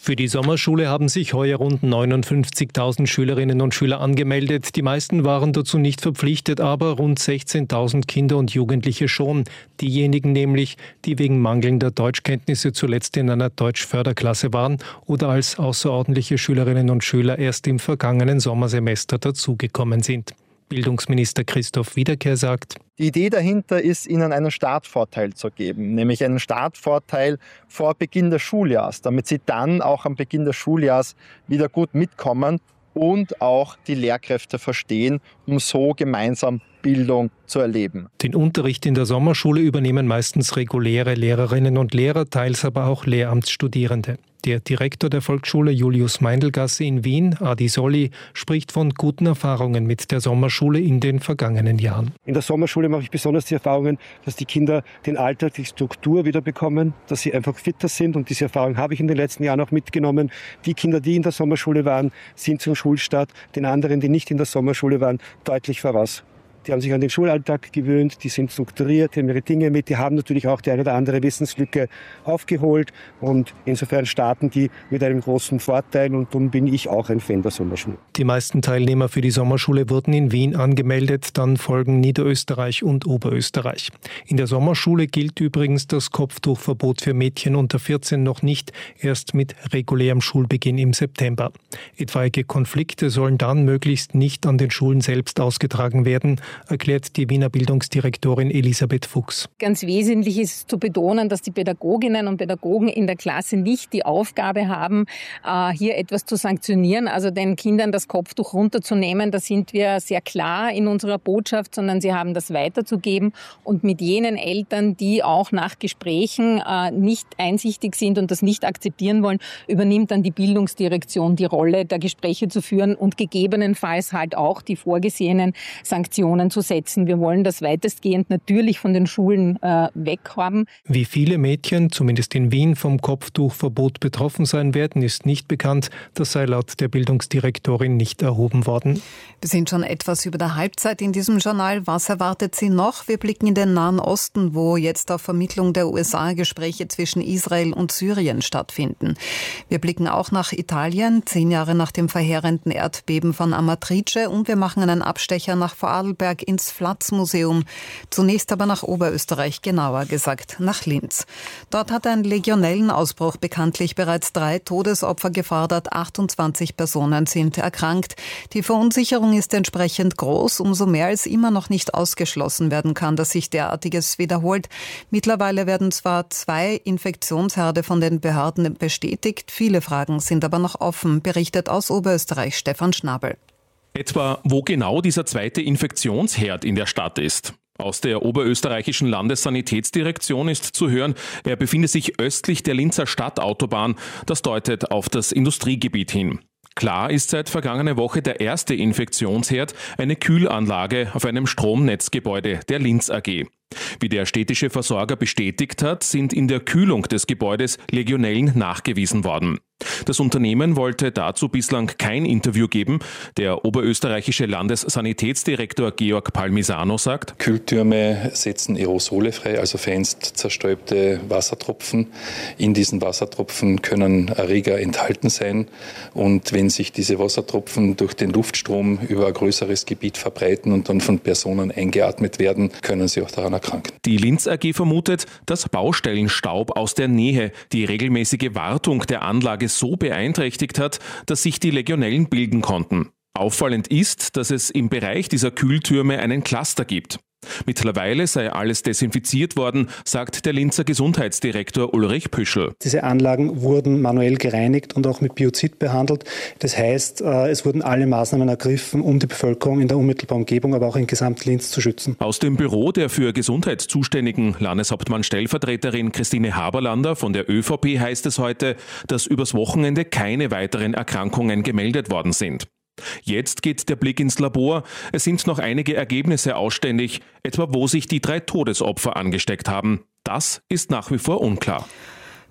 Für die Sommerschule haben sich heuer rund neunundfünfzigtausend Schülerinnen und Schüler angemeldet. Die meisten waren dazu nicht verpflichtet, aber rund sechzehntausend Kinder und Jugendliche schon. Diejenigen nämlich, die wegen mangelnder Deutschkenntnisse zuletzt in einer Deutschförderklasse waren oder als außerordentliche Schülerinnen und Schüler erst im vergangenen Sommersemester dazugekommen sind. Bildungsminister Christoph Wiederkehr sagt: Die Idee dahinter ist, ihnen einen Startvorteil zu geben, nämlich einen Startvorteil vor Beginn des Schuljahres, damit sie dann auch am Beginn des Schuljahres wieder gut mitkommen und auch die Lehrkräfte verstehen, um so gemeinsam Bildung zu erleben. Den Unterricht in der Sommerschule übernehmen meistens reguläre Lehrerinnen und Lehrer, teils aber auch Lehramtsstudierende. Der Direktor der Volksschule Julius Meindelgasse in Wien, Adi Solli, spricht von guten Erfahrungen mit der Sommerschule in den vergangenen Jahren. In der Sommerschule mache ich besonders die Erfahrungen, dass die Kinder den Alltag, die Struktur wieder bekommen, dass sie einfach fitter sind, und diese Erfahrung habe ich in den letzten Jahren auch mitgenommen. Die Kinder, die in der Sommerschule waren, sind zum Schulstart den anderen, die nicht in der Sommerschule waren, deutlich voraus. Die haben sich an den Schulalltag gewöhnt, die sind strukturiert, die haben ihre Dinge mit, die haben natürlich auch die eine oder andere Wissenslücke aufgeholt, und insofern starten die mit einem großen Vorteil, und darum bin ich auch ein Fan der Sommerschule. Die meisten Teilnehmer für die Sommerschule wurden in Wien angemeldet, dann folgen Niederösterreich und Oberösterreich. In der Sommerschule gilt übrigens das Kopftuchverbot für Mädchen unter vierzehn noch nicht, erst mit regulärem Schulbeginn im September. Etwaige Konflikte sollen dann möglichst nicht an den Schulen selbst ausgetragen werden, erklärt die Wiener Bildungsdirektorin Elisabeth Fuchs. Ganz wesentlich ist zu betonen, dass die Pädagoginnen und Pädagogen in der Klasse nicht die Aufgabe haben, hier etwas zu sanktionieren, also den Kindern das Kopftuch runterzunehmen. Da sind wir sehr klar in unserer Botschaft, sondern sie haben das weiterzugeben, und mit jenen Eltern, die auch nach Gesprächen nicht einsichtig sind und das nicht akzeptieren wollen, übernimmt dann die Bildungsdirektion die Rolle, der Gespräche zu führen und gegebenenfalls halt auch die vorgesehenen Sanktionen zu setzen. Wir wollen das weitestgehend natürlich von den Schulen äh, weg haben. Wie viele Mädchen, zumindest in Wien, vom Kopftuchverbot betroffen sein werden, ist nicht bekannt. Das sei laut der Bildungsdirektorin nicht erhoben worden. Wir sind schon etwas über der Halbzeit in diesem Journal. Was erwartet Sie noch? Wir blicken in den Nahen Osten, wo jetzt auf Vermittlung der U S A Gespräche zwischen Israel und Syrien stattfinden. Wir blicken auch nach Italien, zehn Jahre nach dem verheerenden Erdbeben von Amatrice, und wir machen einen Abstecher nach Vorarlberg ins Flatz-Museum. Zunächst aber nach Oberösterreich, genauer gesagt nach Linz. Dort hat ein Legionellenausbruch bekanntlich bereits drei Todesopfer gefordert. achtundzwanzig Personen sind erkrankt. Die Verunsicherung ist entsprechend groß, umso mehr als immer noch nicht ausgeschlossen werden kann, dass sich derartiges wiederholt. Mittlerweile werden zwar zwei Infektionsherde von den Behörden bestätigt, viele Fragen sind aber noch offen, berichtet aus Oberösterreich Stefan Schnabel. Etwa, wo genau dieser zweite Infektionsherd in der Stadt ist. Aus der oberösterreichischen Landessanitätsdirektion ist zu hören, er befinde sich östlich der Linzer Stadtautobahn. Das deutet auf das Industriegebiet hin. Klar ist seit vergangener Woche der erste Infektionsherd, eine Kühlanlage auf einem Stromnetzgebäude der Linz A G. Wie der städtische Versorger bestätigt hat, sind in der Kühlung des Gebäudes Legionellen nachgewiesen worden. Das Unternehmen wollte dazu bislang kein Interview geben. Der oberösterreichische Landessanitätsdirektor Georg Palmisano sagt: Kühltürme setzen Aerosole frei, also feinst zerstäubte Wassertropfen. In diesen Wassertropfen können Erreger enthalten sein, und wenn sich diese Wassertropfen durch den Luftstrom über ein größeres Gebiet verbreiten und dann von Personen eingeatmet werden, können sie auch daran erkranken. Die Linz A G vermutet, dass Baustellenstaub aus der Nähe die regelmäßige Wartung der Anlage so beeinträchtigt hat, dass sich die Legionellen bilden konnten. Auffallend ist, dass es im Bereich dieser Kühltürme einen Cluster gibt. Mittlerweile sei alles desinfiziert worden, sagt der Linzer Gesundheitsdirektor Ulrich Püschel. Diese Anlagen wurden manuell gereinigt und auch mit Biozid behandelt. Das heißt, es wurden alle Maßnahmen ergriffen, um die Bevölkerung in der unmittelbaren Umgebung, aber auch in Gesamt-Linz zu schützen. Aus dem Büro der für Gesundheit zuständigen Landeshauptmann-Stellvertreterin Christine Haberlander von der ÖVP heißt es heute, dass übers Wochenende keine weiteren Erkrankungen gemeldet worden sind. Jetzt geht der Blick ins Labor. Es sind noch einige Ergebnisse ausständig, etwa wo sich die drei Todesopfer angesteckt haben. Das ist nach wie vor unklar.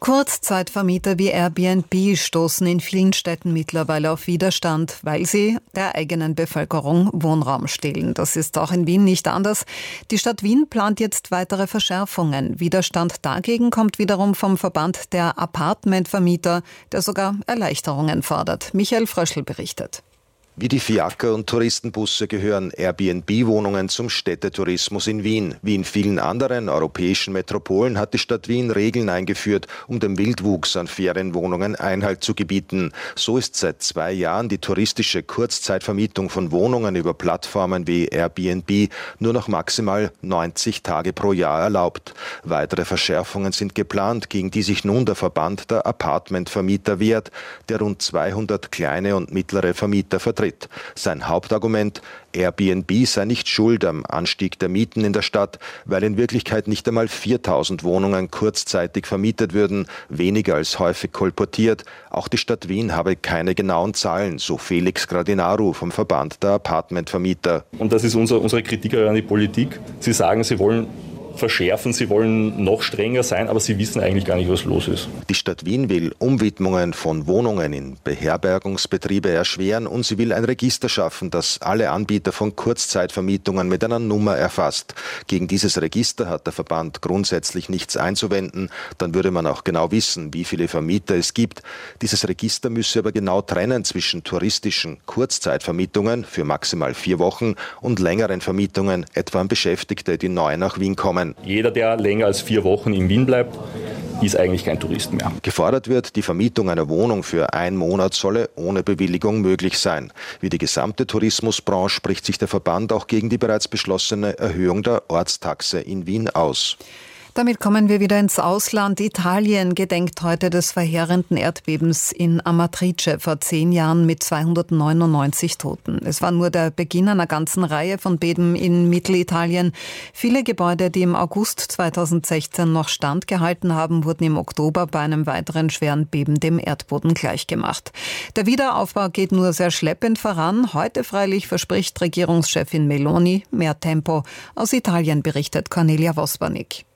Kurzzeitvermieter wie Airbnb stoßen in vielen Städten mittlerweile auf Widerstand, weil sie der eigenen Bevölkerung Wohnraum stehlen. Das ist auch in Wien nicht anders. Die Stadt Wien plant jetzt weitere Verschärfungen. Widerstand dagegen kommt wiederum vom Verband der Apartmentvermieter, der sogar Erleichterungen fordert. Michael Fröschl berichtet. Wie die Fiaker und Touristenbusse gehören Airbnb-Wohnungen zum Städtetourismus in Wien. Wie in vielen anderen europäischen Metropolen hat die Stadt Wien Regeln eingeführt, um dem Wildwuchs an Ferienwohnungen Einhalt zu gebieten. So ist seit zwei Jahren die touristische Kurzzeitvermietung von Wohnungen über Plattformen wie Airbnb nur noch maximal neunzig Tage pro Jahr erlaubt. Weitere Verschärfungen sind geplant, gegen die sich nun der Verband der Apartmentvermieter wehrt, der rund zweihundert kleine und mittlere Vermieter vertritt. Sein Hauptargument: Airbnb sei nicht schuld am Anstieg der Mieten in der Stadt, weil in Wirklichkeit nicht einmal viertausend Wohnungen kurzzeitig vermietet würden, weniger als häufig kolportiert. Auch die Stadt Wien habe keine genauen Zahlen, so Felix Gradinaru vom Verband der Apartmentvermieter. Und das ist unser, unsere Kritik an die Politik. Sie sagen, sie wollen verschärfen, sie wollen noch strenger sein, aber sie wissen eigentlich gar nicht, was los ist. Die Stadt Wien will Umwidmungen von Wohnungen in Beherbergungsbetriebe erschweren und sie will ein Register schaffen, das alle Anbieter von Kurzzeitvermietungen mit einer Nummer erfasst. Gegen dieses Register hat der Verband grundsätzlich nichts einzuwenden, dann würde man auch genau wissen, wie viele Vermieter es gibt. Dieses Register müsse aber genau trennen zwischen touristischen Kurzzeitvermietungen für maximal vier Wochen und längeren Vermietungen, etwa an Beschäftigte, die neu nach Wien kommen. Jeder, der länger als vier Wochen in Wien bleibt, ist eigentlich kein Tourist mehr. Gefordert wird, die Vermietung einer Wohnung für einen Monat solle ohne Bewilligung möglich sein. Wie die gesamte Tourismusbranche spricht sich der Verband auch gegen die bereits beschlossene Erhöhung der Ortstaxe in Wien aus. Damit kommen wir wieder ins Ausland. Italien gedenkt heute des verheerenden Erdbebens in Amatrice vor zehn Jahren mit zweihundertneunundneunzig Toten. Es war nur der Beginn einer ganzen Reihe von Beben in Mittelitalien. Viele Gebäude, die im August zweitausendsechzehn noch standgehalten haben, wurden im Oktober bei einem weiteren schweren Beben dem Erdboden gleichgemacht. Der Wiederaufbau geht nur sehr schleppend voran. Heute freilich verspricht Regierungschefin Meloni mehr Tempo. Aus Italien berichtet Cornelia Vospanik.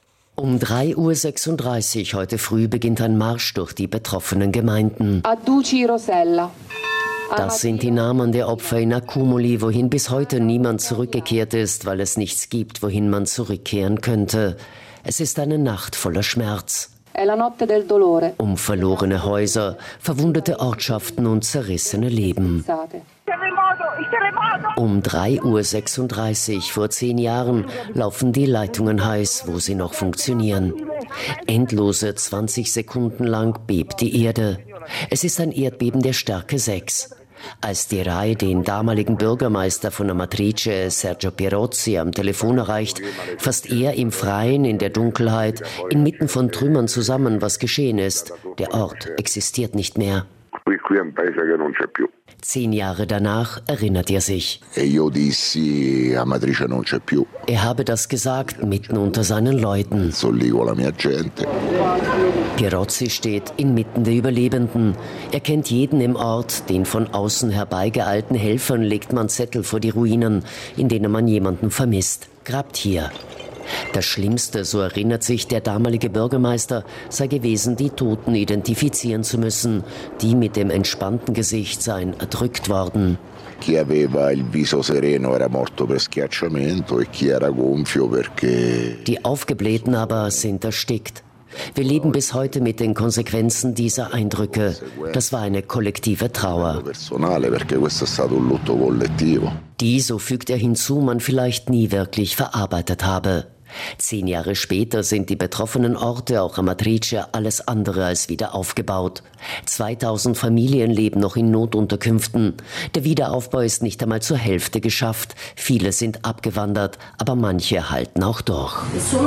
Um drei Uhr sechsunddreißig heute früh beginnt ein Marsch durch die betroffenen Gemeinden. Das sind die Namen der Opfer in Accumuli, wohin bis heute niemand zurückgekehrt ist, weil es nichts gibt, wohin man zurückkehren könnte. Es ist eine Nacht voller Schmerz. Um verlorene Häuser, verwundete Ortschaften und zerrissene Leben. Um drei Uhr sechsunddreißig vor zehn Jahren laufen die Leitungen heiß, wo sie noch funktionieren. Endlose zwanzig Sekunden lang bebt die Erde. Es ist ein Erdbeben der Stärke sechs. Als die Rai den damaligen Bürgermeister von Amatrice, Sergio Pirozzi, am Telefon erreicht, fasst er im Freien, in der Dunkelheit, inmitten von Trümmern zusammen, was geschehen ist. Der Ort existiert nicht mehr. Zehn Jahre danach erinnert er sich. Er habe das gesagt, mitten unter seinen Leuten. Pirozzi steht inmitten der Überlebenden. Er kennt jeden im Ort. Den von außen herbeigeeilten Helfern legt man Zettel vor die Ruinen, in denen man jemanden vermisst. Grabt hier. Das Schlimmste, so erinnert sich der damalige Bürgermeister, sei gewesen, die Toten identifizieren zu müssen. Die mit dem entspannten Gesicht seien erdrückt worden. Chi aveva il viso sereno era morto per schiacciamento e chi era gonfio perché... Die Aufgeblähten aber sind erstickt. Wir leben bis heute mit den Konsequenzen dieser Eindrücke. Das war eine kollektive Trauer. Die, so fügt er hinzu, man vielleicht nie wirklich verarbeitet habe. Zehn Jahre später sind die betroffenen Orte, auch Amatrice, alles andere als wieder aufgebaut. zweitausend Familien leben noch in Notunterkünften. Der Wiederaufbau ist nicht einmal zur Hälfte geschafft. Viele sind abgewandert, aber manche halten auch durch.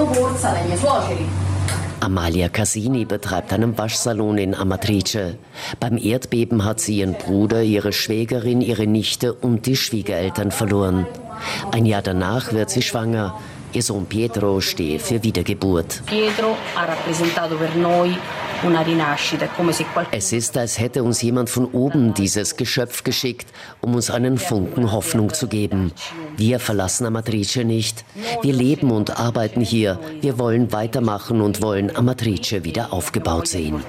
Amalia Casini betreibt einen Waschsalon in Amatrice. Beim Erdbeben hat sie ihren Bruder, ihre Schwägerin, ihre Nichte und die Schwiegereltern verloren. Ein Jahr danach wird sie schwanger. Ihr Sohn Pietro stehe für Wiedergeburt. Pietro ha rappresentato per noi Es ist, als hätte uns jemand von oben dieses Geschöpf geschickt, um uns einen Funken Hoffnung zu geben. Wir verlassen Amatrice nicht. Wir leben und arbeiten hier. Wir wollen weitermachen und wollen Amatrice wieder aufgebaut sehen.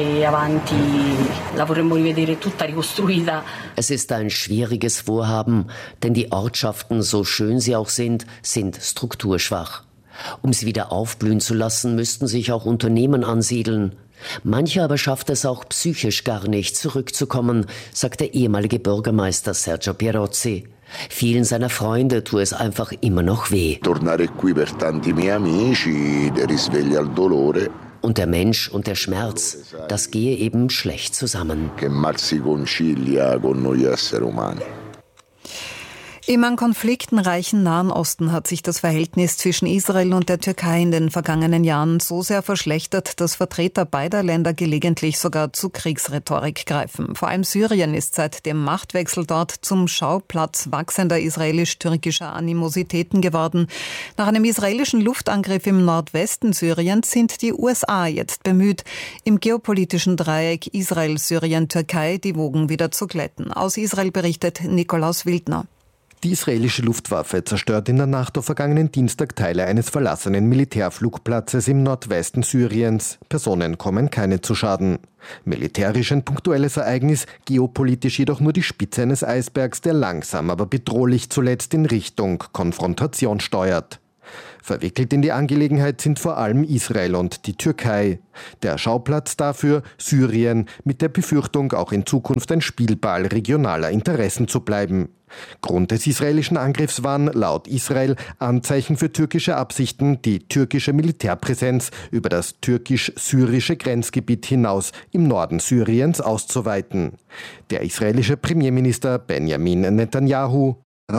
Es ist ein schwieriges Vorhaben, denn die Ortschaften, so schön sie auch sind, sind strukturschwach. Um sie wieder aufblühen zu lassen, müssten sich auch Unternehmen ansiedeln. Manche aber schafft es auch psychisch gar nicht, zurückzukommen, sagt der ehemalige Bürgermeister Sergio Pierozzi. Vielen seiner Freunde tue es einfach immer noch weh. Tornare qui per tanti miei amici, der risveglia il dolore. Und der Mensch und der Schmerz, das gehe eben schlecht zusammen. Che mal si concilia con noi esseri umani. Im an Konflikten reichen Nahen Osten hat sich das Verhältnis zwischen Israel und der Türkei in den vergangenen Jahren so sehr verschlechtert, dass Vertreter beider Länder gelegentlich sogar zu Kriegsrhetorik greifen. Vor allem Syrien ist seit dem Machtwechsel dort zum Schauplatz wachsender israelisch-türkischer Animositäten geworden. Nach einem israelischen Luftangriff im Nordwesten Syriens sind die U S A jetzt bemüht, im geopolitischen Dreieck Israel, Syrien, Türkei die Wogen wieder zu glätten. Aus Israel berichtet Nikolaus Wildner. Die israelische Luftwaffe zerstört in der Nacht auf vergangenen Dienstag Teile eines verlassenen Militärflugplatzes im Nordwesten Syriens. Personen kommen keine zu Schaden. Militärisch ein punktuelles Ereignis, geopolitisch jedoch nur die Spitze eines Eisbergs, der langsam, aber bedrohlich zuletzt in Richtung Konfrontation steuert. Verwickelt in die Angelegenheit sind vor allem Israel und die Türkei. Der Schauplatz dafür Syrien, mit der Befürchtung, auch in Zukunft ein Spielball regionaler Interessen zu bleiben. Grund des israelischen Angriffs waren laut Israel Anzeichen für türkische Absichten, die türkische Militärpräsenz über das türkisch-syrische Grenzgebiet hinaus im Norden Syriens auszuweiten. Der israelische Premierminister Benjamin Netanyahu: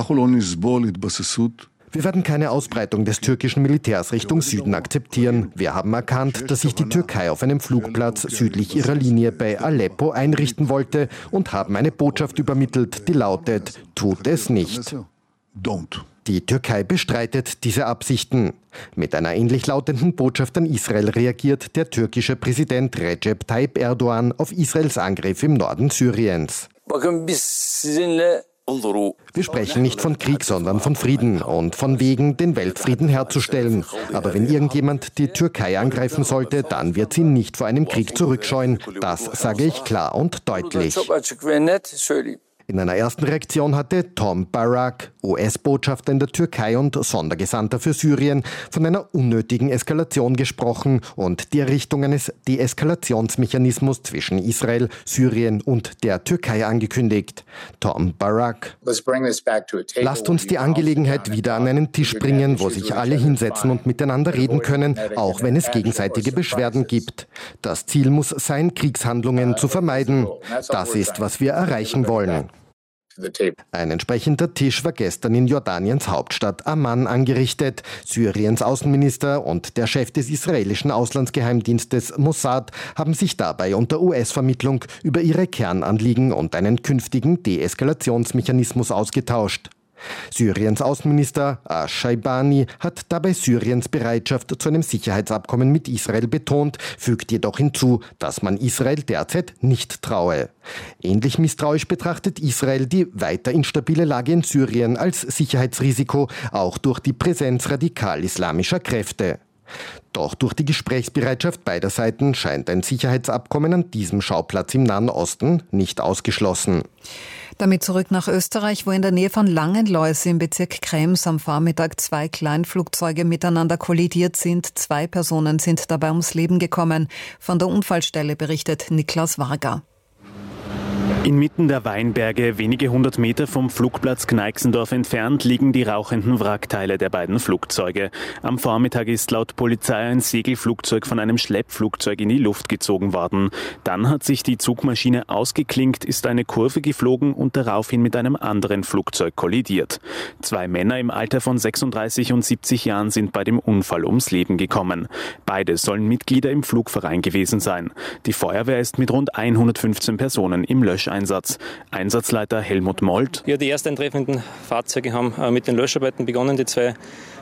Wir werden keine Ausbreitung des türkischen Militärs Richtung Süden akzeptieren. Wir haben erkannt, dass sich die Türkei auf einem Flugplatz südlich ihrer Linie bei Aleppo einrichten wollte und haben eine Botschaft übermittelt, die lautet: Tut es nicht. Die Türkei bestreitet diese Absichten. Mit einer ähnlich lautenden Botschaft an Israel reagiert der türkische Präsident Recep Tayyip Erdogan auf Israels Angriff im Norden Syriens. Wir sprechen nicht von Krieg, sondern von Frieden und von Wegen, den Weltfrieden herzustellen. Aber wenn irgendjemand die Türkei angreifen sollte, dann wird sie nicht vor einem Krieg zurückscheuen. Das sage ich klar und deutlich. In einer ersten Reaktion hatte Tom Barak, U S-Botschafter in der Türkei und Sondergesandter für Syrien, von einer unnötigen Eskalation gesprochen und die Errichtung eines Deeskalationsmechanismus zwischen Israel, Syrien und der Türkei angekündigt. Tom Barak: Lasst uns die Angelegenheit wieder an einen Tisch bringen, wo sich alle hinsetzen und miteinander reden können, auch wenn es gegenseitige Beschwerden gibt. Das Ziel muss sein, Kriegshandlungen zu vermeiden. Das ist, was wir erreichen wollen. Ein entsprechender Tisch war gestern in Jordaniens Hauptstadt Amman angerichtet. Syriens Außenminister und der Chef des israelischen Auslandsgeheimdienstes Mossad haben sich dabei unter U S-Vermittlung über ihre Kernanliegen und einen künftigen Deeskalationsmechanismus ausgetauscht. Syriens Außenminister Ash-Shaibani hat dabei Syriens Bereitschaft zu einem Sicherheitsabkommen mit Israel betont, fügt jedoch hinzu, dass man Israel derzeit nicht traue. Ähnlich misstrauisch betrachtet Israel die weiter instabile Lage in Syrien als Sicherheitsrisiko, auch durch die Präsenz radikal-islamischer Kräfte. Doch durch die Gesprächsbereitschaft beider Seiten scheint ein Sicherheitsabkommen an diesem Schauplatz im Nahen Osten nicht ausgeschlossen. Damit zurück nach Österreich, wo in der Nähe von Langenlois im Bezirk Krems am Vormittag zwei Kleinflugzeuge miteinander kollidiert sind. Zwei Personen sind dabei ums Leben gekommen. Von der Unfallstelle berichtet Niklas Varga. Inmitten der Weinberge, wenige hundert Meter vom Flugplatz Kneixendorf entfernt, liegen die rauchenden Wrackteile der beiden Flugzeuge. Am Vormittag ist laut Polizei ein Segelflugzeug von einem Schleppflugzeug in die Luft gezogen worden. Dann hat sich die Zugmaschine ausgeklinkt, ist eine Kurve geflogen und daraufhin mit einem anderen Flugzeug kollidiert. Zwei Männer im Alter von sechsunddreißig und siebzig Jahren sind bei dem Unfall ums Leben gekommen. Beide sollen Mitglieder im Flugverein gewesen sein. Die Feuerwehr ist mit rund hundertfünfzehn Personen im Löscheinsatz. Einsatzleiter Helmut Molt. Ja, die erst eintreffenden Fahrzeuge haben mit den Löscharbeiten begonnen. Die zwei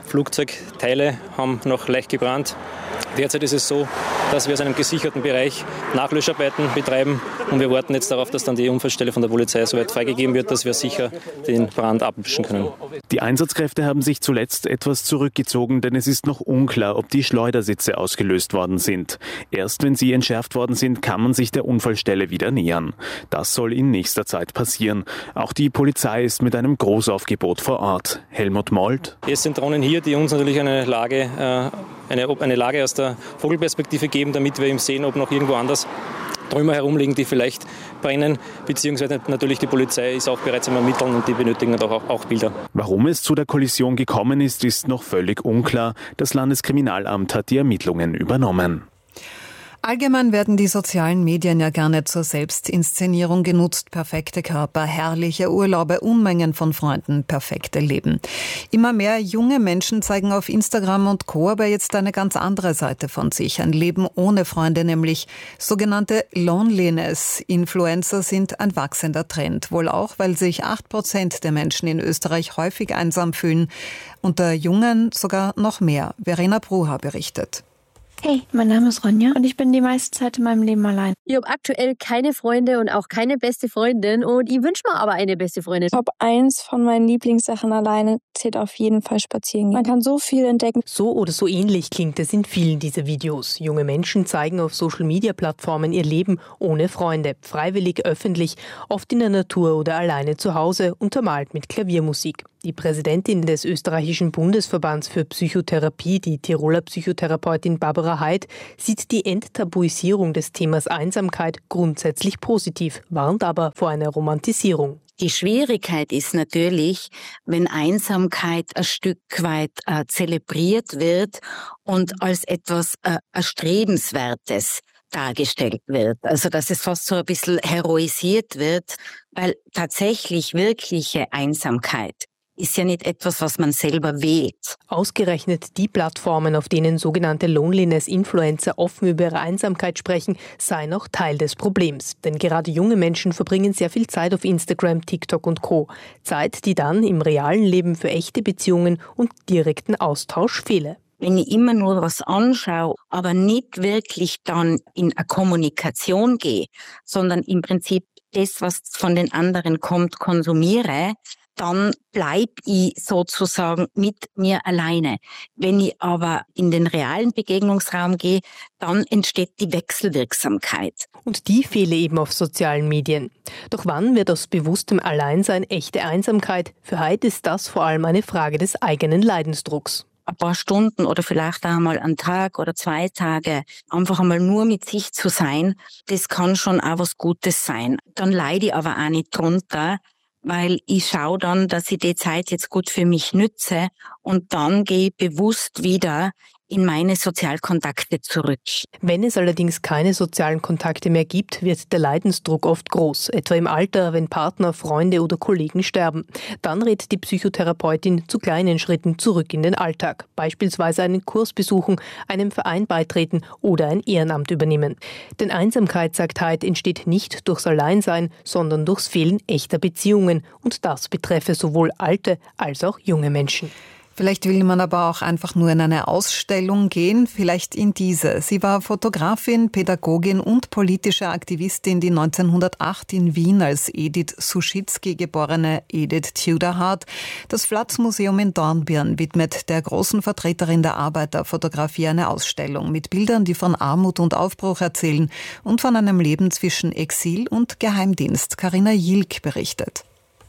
Flugzeugteile haben noch leicht gebrannt. Derzeit ist es so, dass wir aus einem gesicherten Bereich Nachlöscharbeiten betreiben und wir warten jetzt darauf, dass dann die Unfallstelle von der Polizei soweit freigegeben wird, dass wir sicher den Brand abwischen können. Die Einsatzkräfte haben sich zuletzt etwas zurückgezogen, denn es ist noch unklar, ob die Schleudersitze ausgelöst worden sind. Erst wenn sie entschärft worden sind, kann man sich der Unfallstelle wieder nähern. Das soll in nächster Zeit passieren. Auch die Polizei ist mit einem Großaufgebot vor Ort. Helmut Molt. Es sind Drohnen hier, die uns natürlich eine Lage, äh, eine, eine Lage aus der Vogelperspektive geben, damit wir eben sehen, ob noch irgendwo anders Trümmer herumliegen, die vielleicht brennen, beziehungsweise natürlich die Polizei ist auch bereits am Ermitteln und die benötigen auch, auch Bilder. Warum es zu der Kollision gekommen ist, ist noch völlig unklar. Das Landeskriminalamt hat die Ermittlungen übernommen. Allgemein werden die sozialen Medien ja gerne zur Selbstinszenierung genutzt. Perfekte Körper, herrliche Urlaube, Unmengen von Freunden, perfekte Leben. Immer mehr junge Menschen zeigen auf Instagram und Co. aber jetzt eine ganz andere Seite von sich. Ein Leben ohne Freunde, nämlich sogenannte Loneliness. Influencer sind ein wachsender Trend. Wohl auch, weil sich acht Prozent der Menschen in Österreich häufig einsam fühlen. Unter Jungen sogar noch mehr. Verena Bruha berichtet. Hey, mein Name ist Ronja und ich bin die meiste Zeit in meinem Leben allein. Ich habe aktuell keine Freunde und auch keine beste Freundin und ich wünsche mir aber eine beste Freundin. Top eins von meinen Lieblingssachen alleine zählt auf jeden Fall spazieren gehen. Man kann so viel entdecken. So oder so ähnlich klingt es in vielen dieser Videos. Junge Menschen zeigen auf Social-Media-Plattformen ihr Leben ohne Freunde, freiwillig, öffentlich, oft in der Natur oder alleine zu Hause, untermalt mit Klaviermusik. Die Präsidentin des österreichischen Bundesverbands für Psychotherapie, die Tiroler Psychotherapeutin Barbara Heid, sieht die Enttabuisierung des Themas Einsamkeit grundsätzlich positiv, warnt aber vor einer Romantisierung. Die Schwierigkeit ist natürlich, wenn Einsamkeit ein Stück weit äh, zelebriert wird und als etwas äh, Erstrebenswertes dargestellt wird. Also dass es fast so ein bisschen heroisiert wird, weil tatsächlich wirkliche Einsamkeit ist ja nicht etwas, was man selber wählt. Ausgerechnet die Plattformen, auf denen sogenannte Loneliness-Influencer offen über ihre Einsamkeit sprechen, seien auch Teil des Problems. Denn gerade junge Menschen verbringen sehr viel Zeit auf Instagram, TikTok und Co. Zeit, die dann im realen Leben für echte Beziehungen und direkten Austausch fehle. Wenn ich immer nur was anschaue, aber nicht wirklich dann in eine Kommunikation gehe, sondern im Prinzip das, was von den anderen kommt, konsumiere, dann bleib ich sozusagen mit mir alleine. Wenn ich aber in den realen Begegnungsraum gehe, dann entsteht die Wechselwirksamkeit. Und die fehle eben auf sozialen Medien. Doch wann wird aus bewusstem Alleinsein echte Einsamkeit? Für Heid ist das vor allem eine Frage des eigenen Leidensdrucks. Ein paar Stunden oder vielleicht auch einmal einen Tag oder zwei Tage einfach einmal nur mit sich zu sein, das kann schon auch was Gutes sein. Dann leide ich aber auch nicht drunter, weil ich schaue dann, dass ich die Zeit jetzt gut für mich nütze und dann gehe ich bewusst wieder in meine Sozialkontakte zurück. Wenn es allerdings keine sozialen Kontakte mehr gibt, wird der Leidensdruck oft groß, etwa im Alter, wenn Partner, Freunde oder Kollegen sterben. Dann rät die Psychotherapeutin zu kleinen Schritten zurück in den Alltag, beispielsweise einen Kurs besuchen, einem Verein beitreten oder ein Ehrenamt übernehmen. Denn Einsamkeit, sagt Heid, entsteht nicht durchs Alleinsein, sondern durchs Fehlen echter Beziehungen und das betreffe sowohl alte als auch junge Menschen. Vielleicht will man aber auch einfach nur in eine Ausstellung gehen, vielleicht in diese. Sie war Fotografin, Pädagogin und politische Aktivistin, die neunzehnhundertacht in Wien als Edith Suschitzky geborene Edith Tudor Hart das Flatz-Museum in Dornbirn widmet der großen Vertreterin der Arbeiterfotografie eine Ausstellung mit Bildern, die von Armut und Aufbruch erzählen und von einem Leben zwischen Exil und Geheimdienst. Carina Jilk berichtet.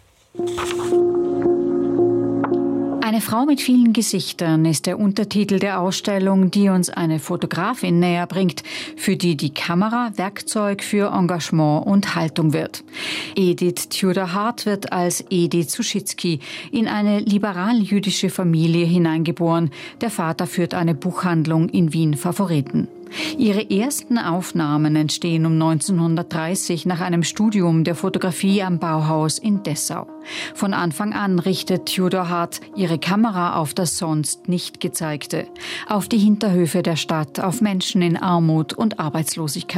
Eine Frau mit vielen Gesichtern ist der Untertitel der Ausstellung, die uns eine Fotografin näher bringt, für die die Kamera Werkzeug für Engagement und Haltung wird. Edith Tudor Hart wird als Edith Suschitzky in eine liberal-jüdische Familie hineingeboren. Der Vater führt eine Buchhandlung in Wien-Favoriten. Ihre ersten Aufnahmen entstehen um neunzehnhundertdreißig nach einem Studium der Fotografie am Bauhaus in Dessau. Von Anfang an richtet Tudor Hart ihre Kamera auf das sonst nicht Gezeigte, auf die Hinterhöfe der Stadt, auf Menschen in Armut und Arbeitslosigkeit.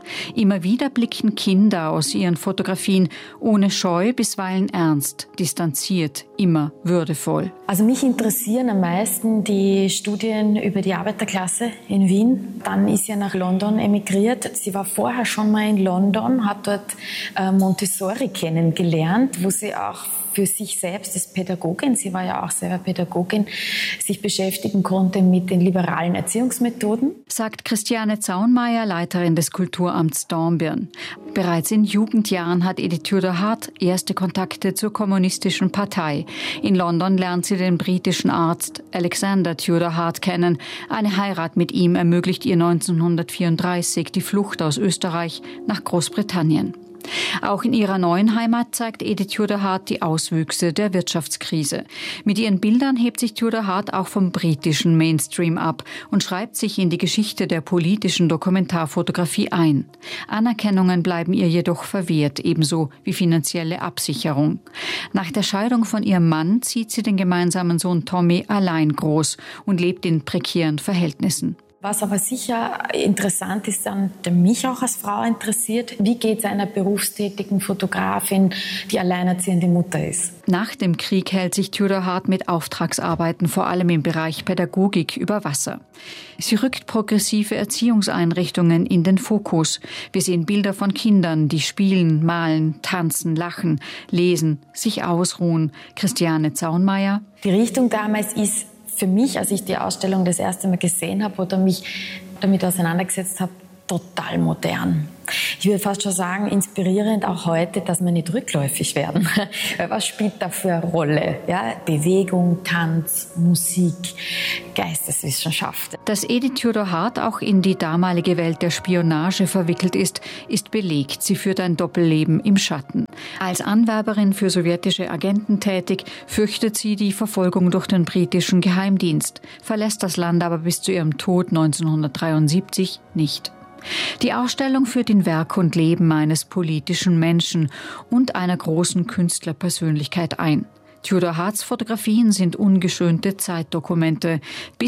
Immer wieder blicken Kinder aus ihren Fotografien ohne Scheu, bisweilen ernst, distanziert, immer würdevoll. Also mich interessieren am meisten die Studien über die Arbeiterklasse in Wien. Dann ist sie nach London emigriert. Sie war vorher schon mal in London, hat dort äh, Montessori kennengelernt, wo sie auch für sich selbst als Pädagogin, sie war ja auch selber Pädagogin, sich beschäftigen konnte mit den liberalen Erziehungsmethoden. Sagt Christiane Zaunmeier, Leiterin des Kulturamts Dornbirn. Bereits in Jugendjahren hat Edith Tudor Hart erste Kontakte zur kommunistischen Partei. In London lernt sie den britischen Arzt Alexander Tudor Hart kennen. Eine Heirat mit ihm ermöglicht ihr neunzehnhundertvierunddreißig die Flucht aus Österreich nach Großbritannien. Auch in ihrer neuen Heimat zeigt Edith Tudor Hart die Auswüchse der Wirtschaftskrise. Mit ihren Bildern hebt sich Tudor Hart auch vom britischen Mainstream ab und schreibt sich in die Geschichte der politischen Dokumentarfotografie ein. Anerkennungen bleiben ihr jedoch verwehrt, ebenso wie finanzielle Absicherung. Nach der Scheidung von ihrem Mann zieht sie den gemeinsamen Sohn Tommy allein groß und lebt in prekären Verhältnissen. Was aber sicher interessant ist, dann, der mich auch als Frau interessiert, wie geht es einer berufstätigen Fotografin, die alleinerziehende Mutter ist? Nach dem Krieg hält sich Tudor Hart mit Auftragsarbeiten vor allem im Bereich Pädagogik über Wasser. Sie rückt progressive Erziehungseinrichtungen in den Fokus. Wir sehen Bilder von Kindern, die spielen, malen, tanzen, lachen, lesen, sich ausruhen. Christiane Zaunmeier. Die Richtung damals ist für mich, als ich die Ausstellung das erste Mal gesehen habe oder mich damit auseinandergesetzt habe, total modern. Ich würde fast schon sagen, inspirierend auch heute, dass wir nicht rückläufig werden. Was spielt da für eine Rolle? Ja, Bewegung, Tanz, Musik, Geisteswissenschaft. Dass Edith Tudor Hart auch in die damalige Welt der Spionage verwickelt ist, ist belegt. Sie führt ein Doppelleben im Schatten. Als Anwerberin für sowjetische Agenten tätig, fürchtet sie die Verfolgung durch den britischen Geheimdienst, verlässt das Land aber bis zu ihrem Tod neunzehnhundertdreiundsiebzig nicht. Die Ausstellung führt in Werk und Leben eines politischen Menschen und einer großen Künstlerpersönlichkeit ein. Tudor Harts Fotografien sind ungeschönte Zeitdokumente. Bis